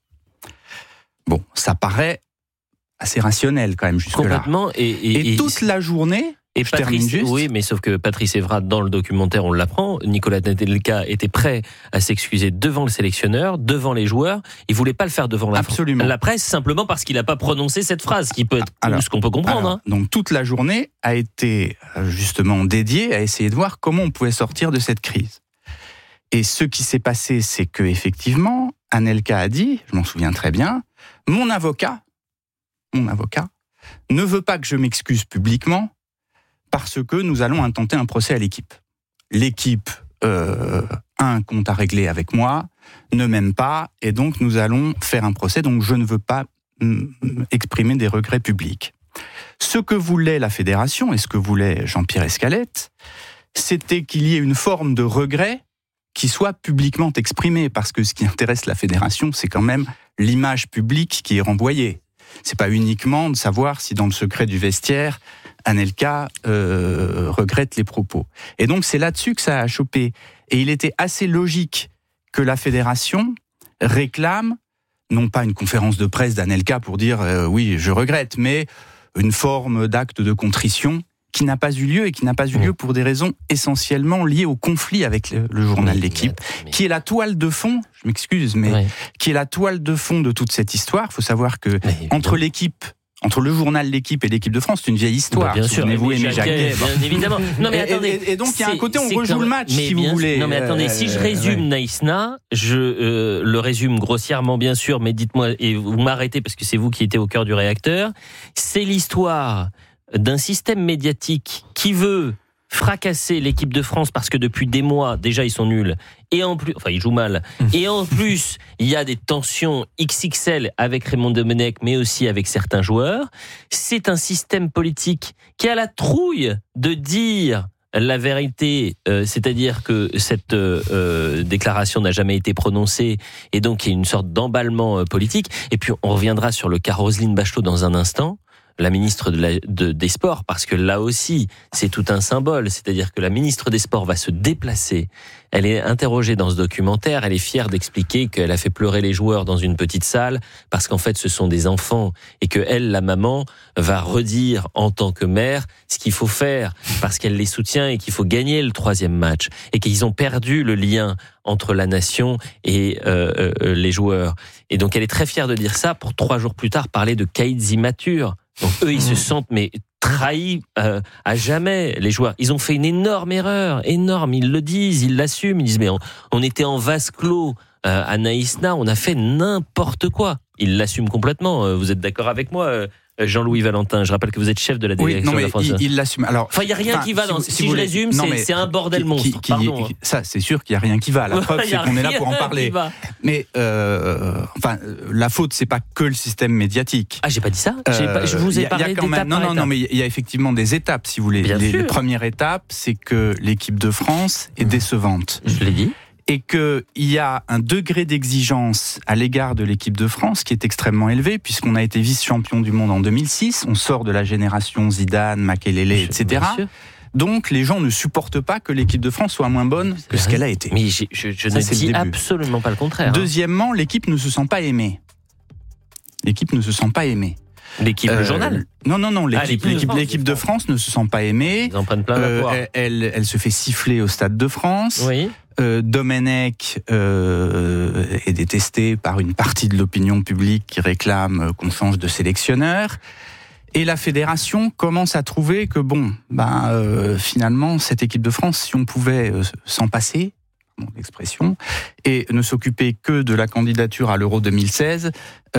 Bon, ça paraît assez rationnel quand même jusque-là. Complètement. Et, et, et toute et... la journée... Et Je Patrice, juste. oui, mais sauf que Patrice Evra, dans le documentaire, on l'apprend, Nicolas Anelka était prêt à s'excuser devant le sélectionneur, devant les joueurs. Il voulait pas le faire devant la, Absolument. la presse, simplement parce qu'il n'a pas prononcé cette phrase, qui peut être alors, ce qu'on peut comprendre. Alors, hein. Donc toute la journée a été justement dédiée à essayer de voir comment on pouvait sortir de cette crise. Et ce qui s'est passé, c'est que effectivement, Anelka a dit, je m'en souviens très bien, mon avocat, mon avocat, ne veut pas que je m'excuse publiquement, parce que nous allons intenter un procès à l'équipe. L'équipe euh, a un compte à régler avec moi, ne m'aime pas, et donc nous allons faire un procès, donc je ne veux pas mm, exprimer des regrets publics. Ce que voulait la fédération, et ce que voulait Jean-Pierre Escalette, c'était qu'il y ait une forme de regret qui soit publiquement exprimée, parce que ce qui intéresse la fédération, c'est quand même l'image publique qui est renvoyée. C'est pas uniquement de savoir si dans le secret du vestiaire, Anelka euh, regrette les propos. Et donc c'est là-dessus que ça a chopé. Et il était assez logique que la fédération réclame, non pas une conférence de presse d'Anelka pour dire euh, oui, je regrette, mais une forme d'acte de contrition qui n'a pas eu lieu et qui n'a pas eu lieu pour des raisons essentiellement liées au conflit avec le, le journal oui, L'Équipe, mais, mais... qui est la toile de fond, je m'excuse, mais oui. qui est la toile de fond de toute cette histoire. Il faut savoir que mais, entre l'équipe Entre le journal L'Équipe et l'Équipe de France, c'est une vieille histoire. Bah bien sûr, vous aimez Jacquet, bien évidemment. Non mais attendez. Et, et, et donc il y a un côté, on rejoue le match, si vous voulez. Non mais attendez, si je résume euh, Naïsna, je euh, le résume grossièrement bien sûr, mais dites-moi, et vous m'arrêtez parce que c'est vous qui étiez au cœur du réacteur, c'est l'histoire d'un système médiatique qui veut fracasser l'équipe de France parce que depuis des mois, déjà ils sont nuls, et en plus, enfin ils jouent mal, et en plus il y a des tensions X X L avec Raymond Domenech, mais aussi avec certains joueurs. C'est un système politique qui a la trouille de dire la vérité, euh, c'est-à-dire que cette euh, déclaration n'a jamais été prononcée, et donc il y a une sorte d'emballement euh, politique. Et puis on reviendra sur le cas Roselyne Bachelot dans un instant, la ministre de la, de, des Sports, parce que là aussi, c'est tout un symbole. C'est-à-dire que la ministre des Sports va se déplacer. Elle est interrogée dans ce documentaire. Elle est fière d'expliquer qu'elle a fait pleurer les joueurs dans une petite salle parce qu'en fait, ce sont des enfants et que elle, la maman, va redire en tant que mère ce qu'il faut faire parce qu'elle les soutient et qu'il faut gagner le troisième match et qu'ils ont perdu le lien entre la nation et euh, euh, les joueurs. Et donc, elle est très fière de dire ça pour trois jours plus tard parler de caïds immatures. Donc eux, ils se sentent mais trahis euh, à jamais, les joueurs. Ils ont fait une énorme erreur, énorme. Ils le disent, ils l'assument. Ils disent mais on, on était en vase clos euh, à Naïsna, on a fait n'importe quoi. Ils l'assument complètement. Vous êtes d'accord avec moi, euh, Jean-Louis Valentin? Je rappelle que vous êtes chef de la direction oui, non, de la France. Il, il l'assume. Alors, enfin, il y a rien enfin, qui va. Dans, si, si, si je résume, non, c'est, c'est un bordel qui, monstre. Qui, Pardon. Qui, ça, c'est sûr qu'il y a rien qui va. La preuve, c'est qu'on est là pour en parler. Mais euh, enfin, la faute, c'est pas que le système médiatique. Ah, j'ai pas dit ça. J'ai pas, je vous ai euh, parlé y a, y a quand même, Non, non, non, mais il y a effectivement des étapes, si vous voulez. Les, les premières étapes, c'est que l'équipe de France est décevante. Je l'ai dit. Et qu'il y a un degré d'exigence à l'égard de l'équipe de France qui est extrêmement élevé, puisqu'on a été vice-champion du monde en deux mille six, on sort de la génération Zidane, Makelele, et cetera. Donc les gens ne supportent pas que l'équipe de France soit moins bonne que ce qu'elle a été. Mais je, je, je Ça, ne dis absolument pas le contraire. Deuxièmement, l'équipe ne se sent pas aimée. L'équipe ne se sent pas aimée. L'équipe, euh, le journal Non, non, non, l'équipe, ah, l'équipe, l'équipe, de, l'équipe de France ne se sent pas aimée. Ils en prennent plein la euh, poire. Elle, elle, elle se fait siffler au Stade de France. Oui. Euh, Domenech euh, est détesté par une partie de l'opinion publique qui réclame qu'on change de sélectionneur. Et la fédération commence à trouver que, bon, ben, euh, finalement, cette équipe de France, si on pouvait euh, s'en passer, l'expression, et ne s'occuper que de la candidature à l'Euro deux mille seize,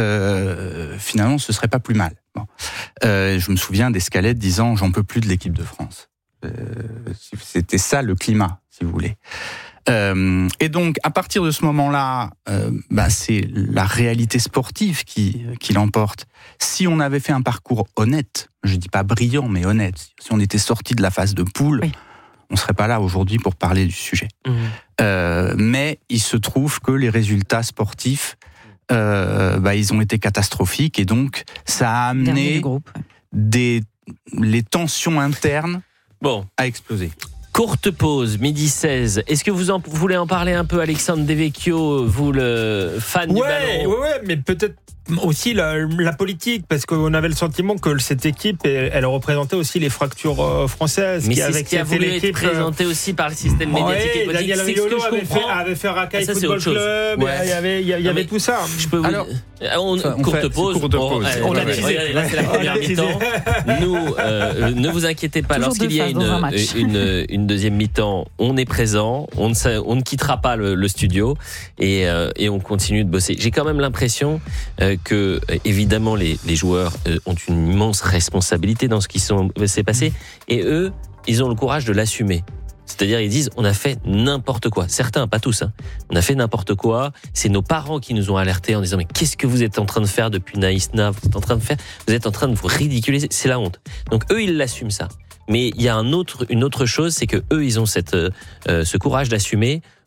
euh, finalement, ce serait pas plus mal. Bon. Euh, je me souviens d'Escalette disant « j'en peux plus de l'équipe de France euh, ». C'était ça le climat, si vous voulez. Euh, et donc, à partir de ce moment-là, euh, bah, c'est la réalité sportive qui, qui l'emporte. Si on avait fait un parcours honnête, je dis pas brillant, mais honnête, si on était sorti de la phase de poule, oui. on serait pas là aujourd'hui pour parler du sujet. Mmh. Euh, mais il se trouve que les résultats sportifs, euh, bah, ils ont été catastrophiques, et donc ça a amené groupe, ouais. des, les tensions internes bon. à exploser. Courte pause, midi seize. Est-ce que vous, en, vous voulez en parler un peu, Alexandre Devecchio, vous le fan ouais, du ballon? Ouais, ouais, mais peut-être aussi la, la politique, parce qu'on avait le sentiment que cette équipe, elle, elle représentait aussi les fractures françaises. Mais qui, c'est avec ce qui a voulu être présenté aussi par le système médiatique ouais, et politique. Daniel Riolo avait fait, avait fait Racaille ah, Football Club, ouais. il y avait, il y avait tout ça. Je peux vous... Alors, on, ça, on courte fait, pause. Courte pause. On, on a regardez, là c'est la première mi-temps. Nous, euh, ne vous inquiétez pas, toujours lorsqu'il y a une, une, une deuxième mi-temps, on est présent, on ne, on ne quittera pas le, le studio et, euh, et on continue de bosser. J'ai quand même l'impression euh, que évidemment les, les joueurs euh, ont une immense responsabilité dans ce qui sont, s'est passé, et eux, ils ont le courage de l'assumer. C'est-à-dire, ils disent, on a fait n'importe quoi. Certains, pas tous, hein. On a fait n'importe quoi. C'est nos parents qui nous ont alertés en disant, mais qu'est-ce que vous êtes en train de faire depuis Naïsna? Vous êtes en train de faire, vous êtes en train de vous ridiculiser. C'est la honte. Donc, eux, ils l'assument ça. Mais il y a un autre, une autre chose, c'est que eux, ils ont cette, euh, ce courage d'assumer.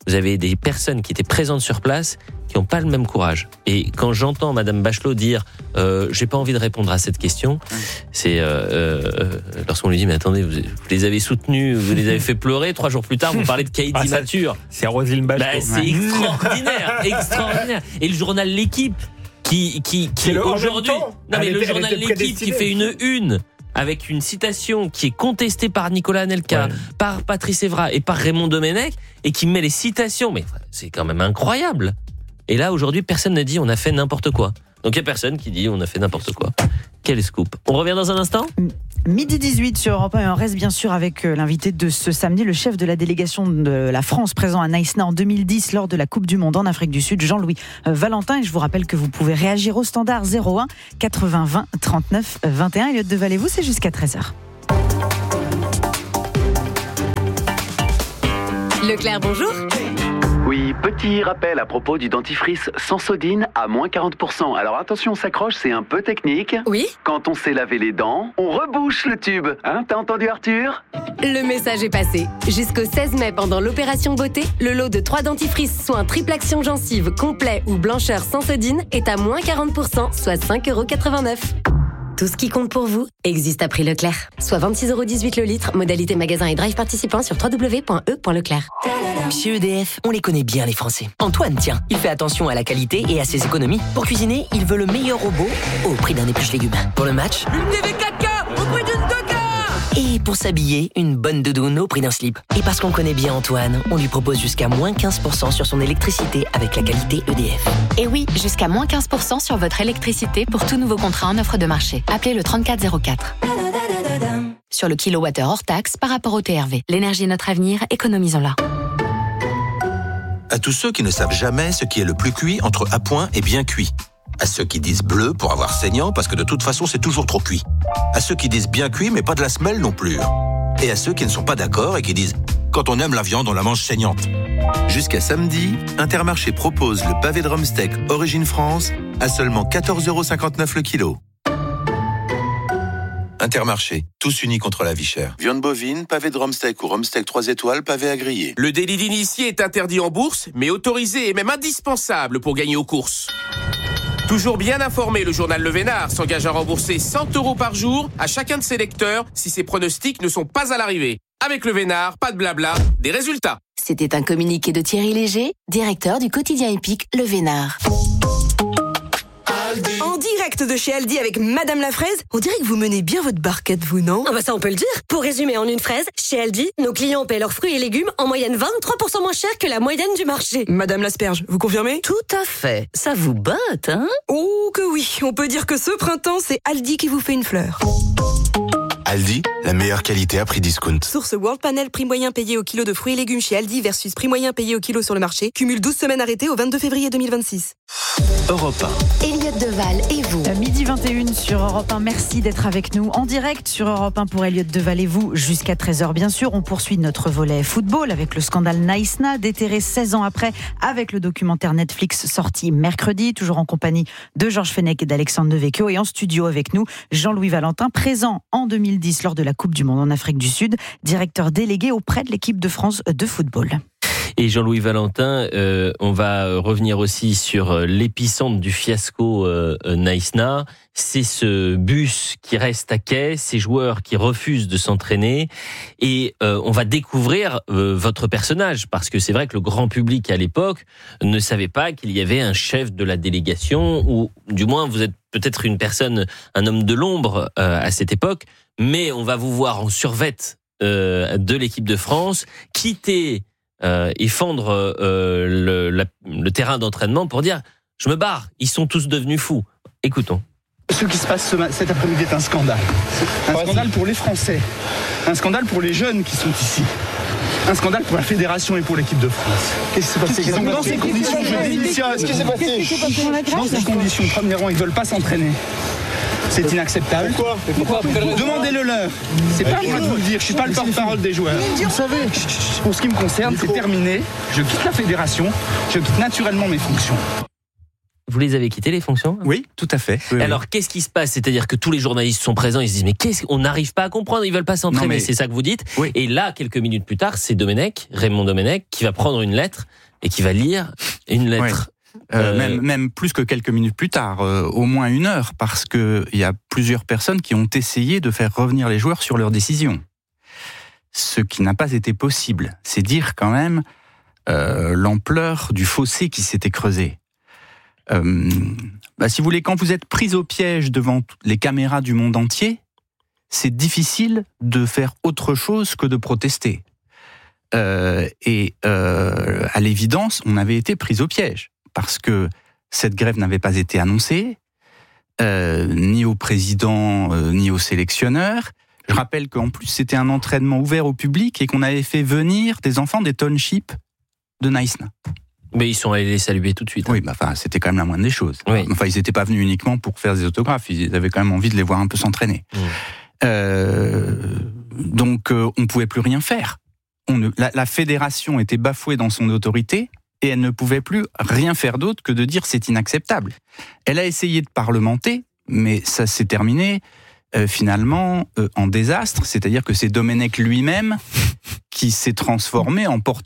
vous avez des personnes qui étaient présentes sur place qui n'ont pas le même courage. Et quand j'entends Madame Bachelot dire euh, « j'ai pas envie de répondre à cette question », c'est euh, euh, lorsqu'on lui dit « mais attendez, vous, vous les avez soutenus, vous les avez fait pleurer, trois jours plus tard, vous parlez de cahier Ah, ça, d'immature. » C'est Roselyne Bachelot. Bah, c'est extraordinaire, extraordinaire. Et le journal L'Équipe qui, qui, qui le- en même aujourd'hui... temps, Non mais elle le était- elle journal était L'Équipe qui prédestinée. fait une une avec une citation qui est contestée par Nicolas Anelka, Ouais. par Patrice Evra et par Raymond Domenech, et qui met les citations. Mais c'est quand même incroyable. Et là, aujourd'hui, personne n'a dit on a fait n'importe quoi. Donc il n'y a personne qui dit on a fait n'importe quoi. Quel scoop. On revient dans un instant ? Midi dix-huit sur Europe un, et on reste bien sûr avec l'invité de ce samedi, le chef de la délégation de la France présent à Naïsna en deux mille dix lors de la Coupe du Monde en Afrique du Sud, Jean-Louis Valentin. Et je vous rappelle que vous pouvez réagir au standard zéro un quatre-vingts vingt trente-neuf vingt et un. Elliot Deval-et-vous, c'est jusqu'à treize heures. Leclerc, bonjour. Oui, petit rappel à propos du dentifrice Sensodine à moins quarante pour cent. Alors attention, on s'accroche, c'est un peu technique. Oui. Quand on s'est lavé les dents, on rebouche le tube. Hein, t'as entendu Arthur ? Le message est passé. Jusqu'au seize mai, pendant l'opération beauté, le lot de trois dentifrices soins triple action gencive, complet ou blancheur Sensodine est à moins quarante pour cent, soit cinq euros quatre-vingt-neuf. Tout ce qui compte pour vous existe à prix Leclerc. Soit vingt-six euros dix-huit le litre, modalité magasin et drive participant sur w w w point e point leclerc. Chez E D F, on les connaît bien les Français. Antoine, tiens, il fait attention à la qualité et à ses économies. Pour cuisiner, il veut le meilleur robot au prix d'un épluche légumes. Pour le match, Une T V quatre K au prix d'une deux K. et pour s'habiller, une bonne doudoune au prix d'un slip. Et parce qu'on connaît bien Antoine, on lui propose jusqu'à moins quinze pour cent sur son électricité avec la qualité E D F. Et oui, jusqu'à moins quinze pour cent sur votre électricité pour tout nouveau contrat en offre de marché. Appelez le trente-quatre zéro quatre. Sur le kilowattheure hors taxe par rapport au T R V. L'énergie est notre avenir, économisons-la. À tous ceux qui ne savent jamais ce qui est le plus cuit entre à point et bien cuit. À ceux qui disent bleu pour avoir saignant parce que de toute façon c'est toujours trop cuit. À ceux qui disent bien cuit mais pas de la semelle non plus. Et à ceux qui ne sont pas d'accord et qui disent quand on aime la viande on la mange saignante. Jusqu'à samedi, Intermarché propose le pavé de Rumsteak Origine France à seulement quatorze euros cinquante-neuf le kilo. Intermarché, tous unis contre la vie chère. Viande bovine, pavé de Rumsteak ou Rumsteak trois étoiles, pavé à griller. Le délit d'initié est interdit en bourse, mais autorisé et même indispensable pour gagner aux courses. Toujours bien informé, le journal Le Vénard s'engage à rembourser cent euros par jour à chacun de ses lecteurs si ses pronostics ne sont pas à l'arrivée. Avec Le Vénard, pas de blabla, des résultats. C'était un communiqué de Thierry Léger, directeur du quotidien épique Le Vénard. En direct de chez Aldi avec Madame la Fraise, on dirait que vous menez bien votre barquette, vous, non? Ah bah ça on peut le dire. Pour résumer en une fraise, chez Aldi, nos clients paient leurs fruits et légumes en moyenne vingt-trois pour cent moins cher que la moyenne du marché. Madame l'asperge, vous confirmez? Tout à fait. Ça vous botte, hein? Oh que oui, on peut dire que ce printemps, c'est Aldi qui vous fait une fleur. Aldi, la meilleure qualité à prix discount. Source World Panel, prix moyen payé au kilo de fruits et légumes chez Aldi versus prix moyen payé au kilo sur le marché. Cumule douze semaines arrêtées au vingt-deux février deux mille vingt-six. Europe un. Elliot Deval et vous. Midi vingt et une sur Europe un. Merci d'être avec nous en direct sur Europe un pour Elliot Deval et vous jusqu'à treize heures. Bien sûr, on poursuit notre volet football avec le scandale Naïsna, déterré seize ans après avec le documentaire Netflix sorti mercredi, toujours en compagnie de Georges Fenech et d'Alexandre Devecchio. Et en studio avec nous, Jean-Louis Valentin, présent en deux mille dix lors de la Coupe du Monde en Afrique du Sud, directeur délégué auprès de l'équipe de France de football. Et Jean-Louis Valentin, euh, on va revenir aussi sur l'épicentre du fiasco euh, Naïsna. C'est ce bus qui reste à quai, ces joueurs qui refusent de s'entraîner. Et euh, on va découvrir euh, votre personnage, parce que c'est vrai que le grand public à l'époque ne savait pas qu'il y avait un chef de la délégation, ou du moins vous êtes peut-être une personne, un homme de l'ombre euh, à cette époque, mais on va vous voir en survêt euh, de l'équipe de France, quitter euh, et fendre euh, le, la, le terrain d'entraînement pour dire « je me barre, ils sont tous devenus fous ». Écoutons. Ce qui se passe ce ma- cet après-midi est un scandale. Un scandale pour les Français. Un scandale pour les jeunes qui sont ici. Un scandale pour la fédération et pour l'équipe de France. Qu'est-ce qui s'est passé? Donc, dans ces conditions, je démissionne. Qu'est-ce qui s'est passé? Dans ces conditions, premièrement, ils ne veulent pas s'entraîner. C'est inacceptable. Pourquoi? Pourquoi? Demandez-le leur. C'est pas à moi de vous le dire. Je suis pas le porte-parole des joueurs. Vous savez. Pour ce qui me concerne, c'est terminé. Je quitte la fédération. Je quitte naturellement mes fonctions. Vous les avez quittés, les fonctions ? Oui, tout à fait. Oui, alors, oui. qu'est-ce qui se passe ? C'est-à-dire que tous les journalistes sont présents, ils se disent, mais qu'est-ce qu'on n'arrive pas à comprendre, ils veulent pas s'entraîner, mais... c'est ça que vous dites. Oui. Et là, quelques minutes plus tard, c'est Domenech, Raymond Domenech, qui va prendre une lettre et qui va lire une lettre. Oui. Euh, Euh... Même, même plus que quelques minutes plus tard, euh, au moins une heure, parce que il y a plusieurs personnes qui ont essayé de faire revenir les joueurs sur leur décision. Ce qui n'a pas été possible. C'est dire quand même euh, l'ampleur du fossé qui s'était creusé. Euh, bah, si vous voulez, quand vous êtes pris au piège devant les caméras du monde entier, c'est difficile de faire autre chose que de protester. Euh, et euh, à l'évidence, on avait été pris au piège, parce que cette grève n'avait pas été annoncée, euh, ni au président, euh, ni au sélectionneur. Je rappelle qu'en plus, c'était un entraînement ouvert au public et qu'on avait fait venir des enfants des townships de Naïsna. Mais ils sont allés les saluer tout de suite. Oui, bah, enfin, c'était quand même la moindre des choses. Oui. Enfin, ils n'étaient pas venus uniquement pour faire des autographes, ils avaient quand même envie de les voir un peu s'entraîner. Mmh. Euh, donc, euh, on ne pouvait plus rien faire. On ne, la, la fédération était bafouée dans son autorité et elle ne pouvait plus rien faire d'autre que de dire c'est inacceptable. Elle a essayé de parlementer, mais ça s'est terminé euh, finalement euh, en désastre, c'est-à-dire que c'est Domenech lui-même qui s'est transformé en porte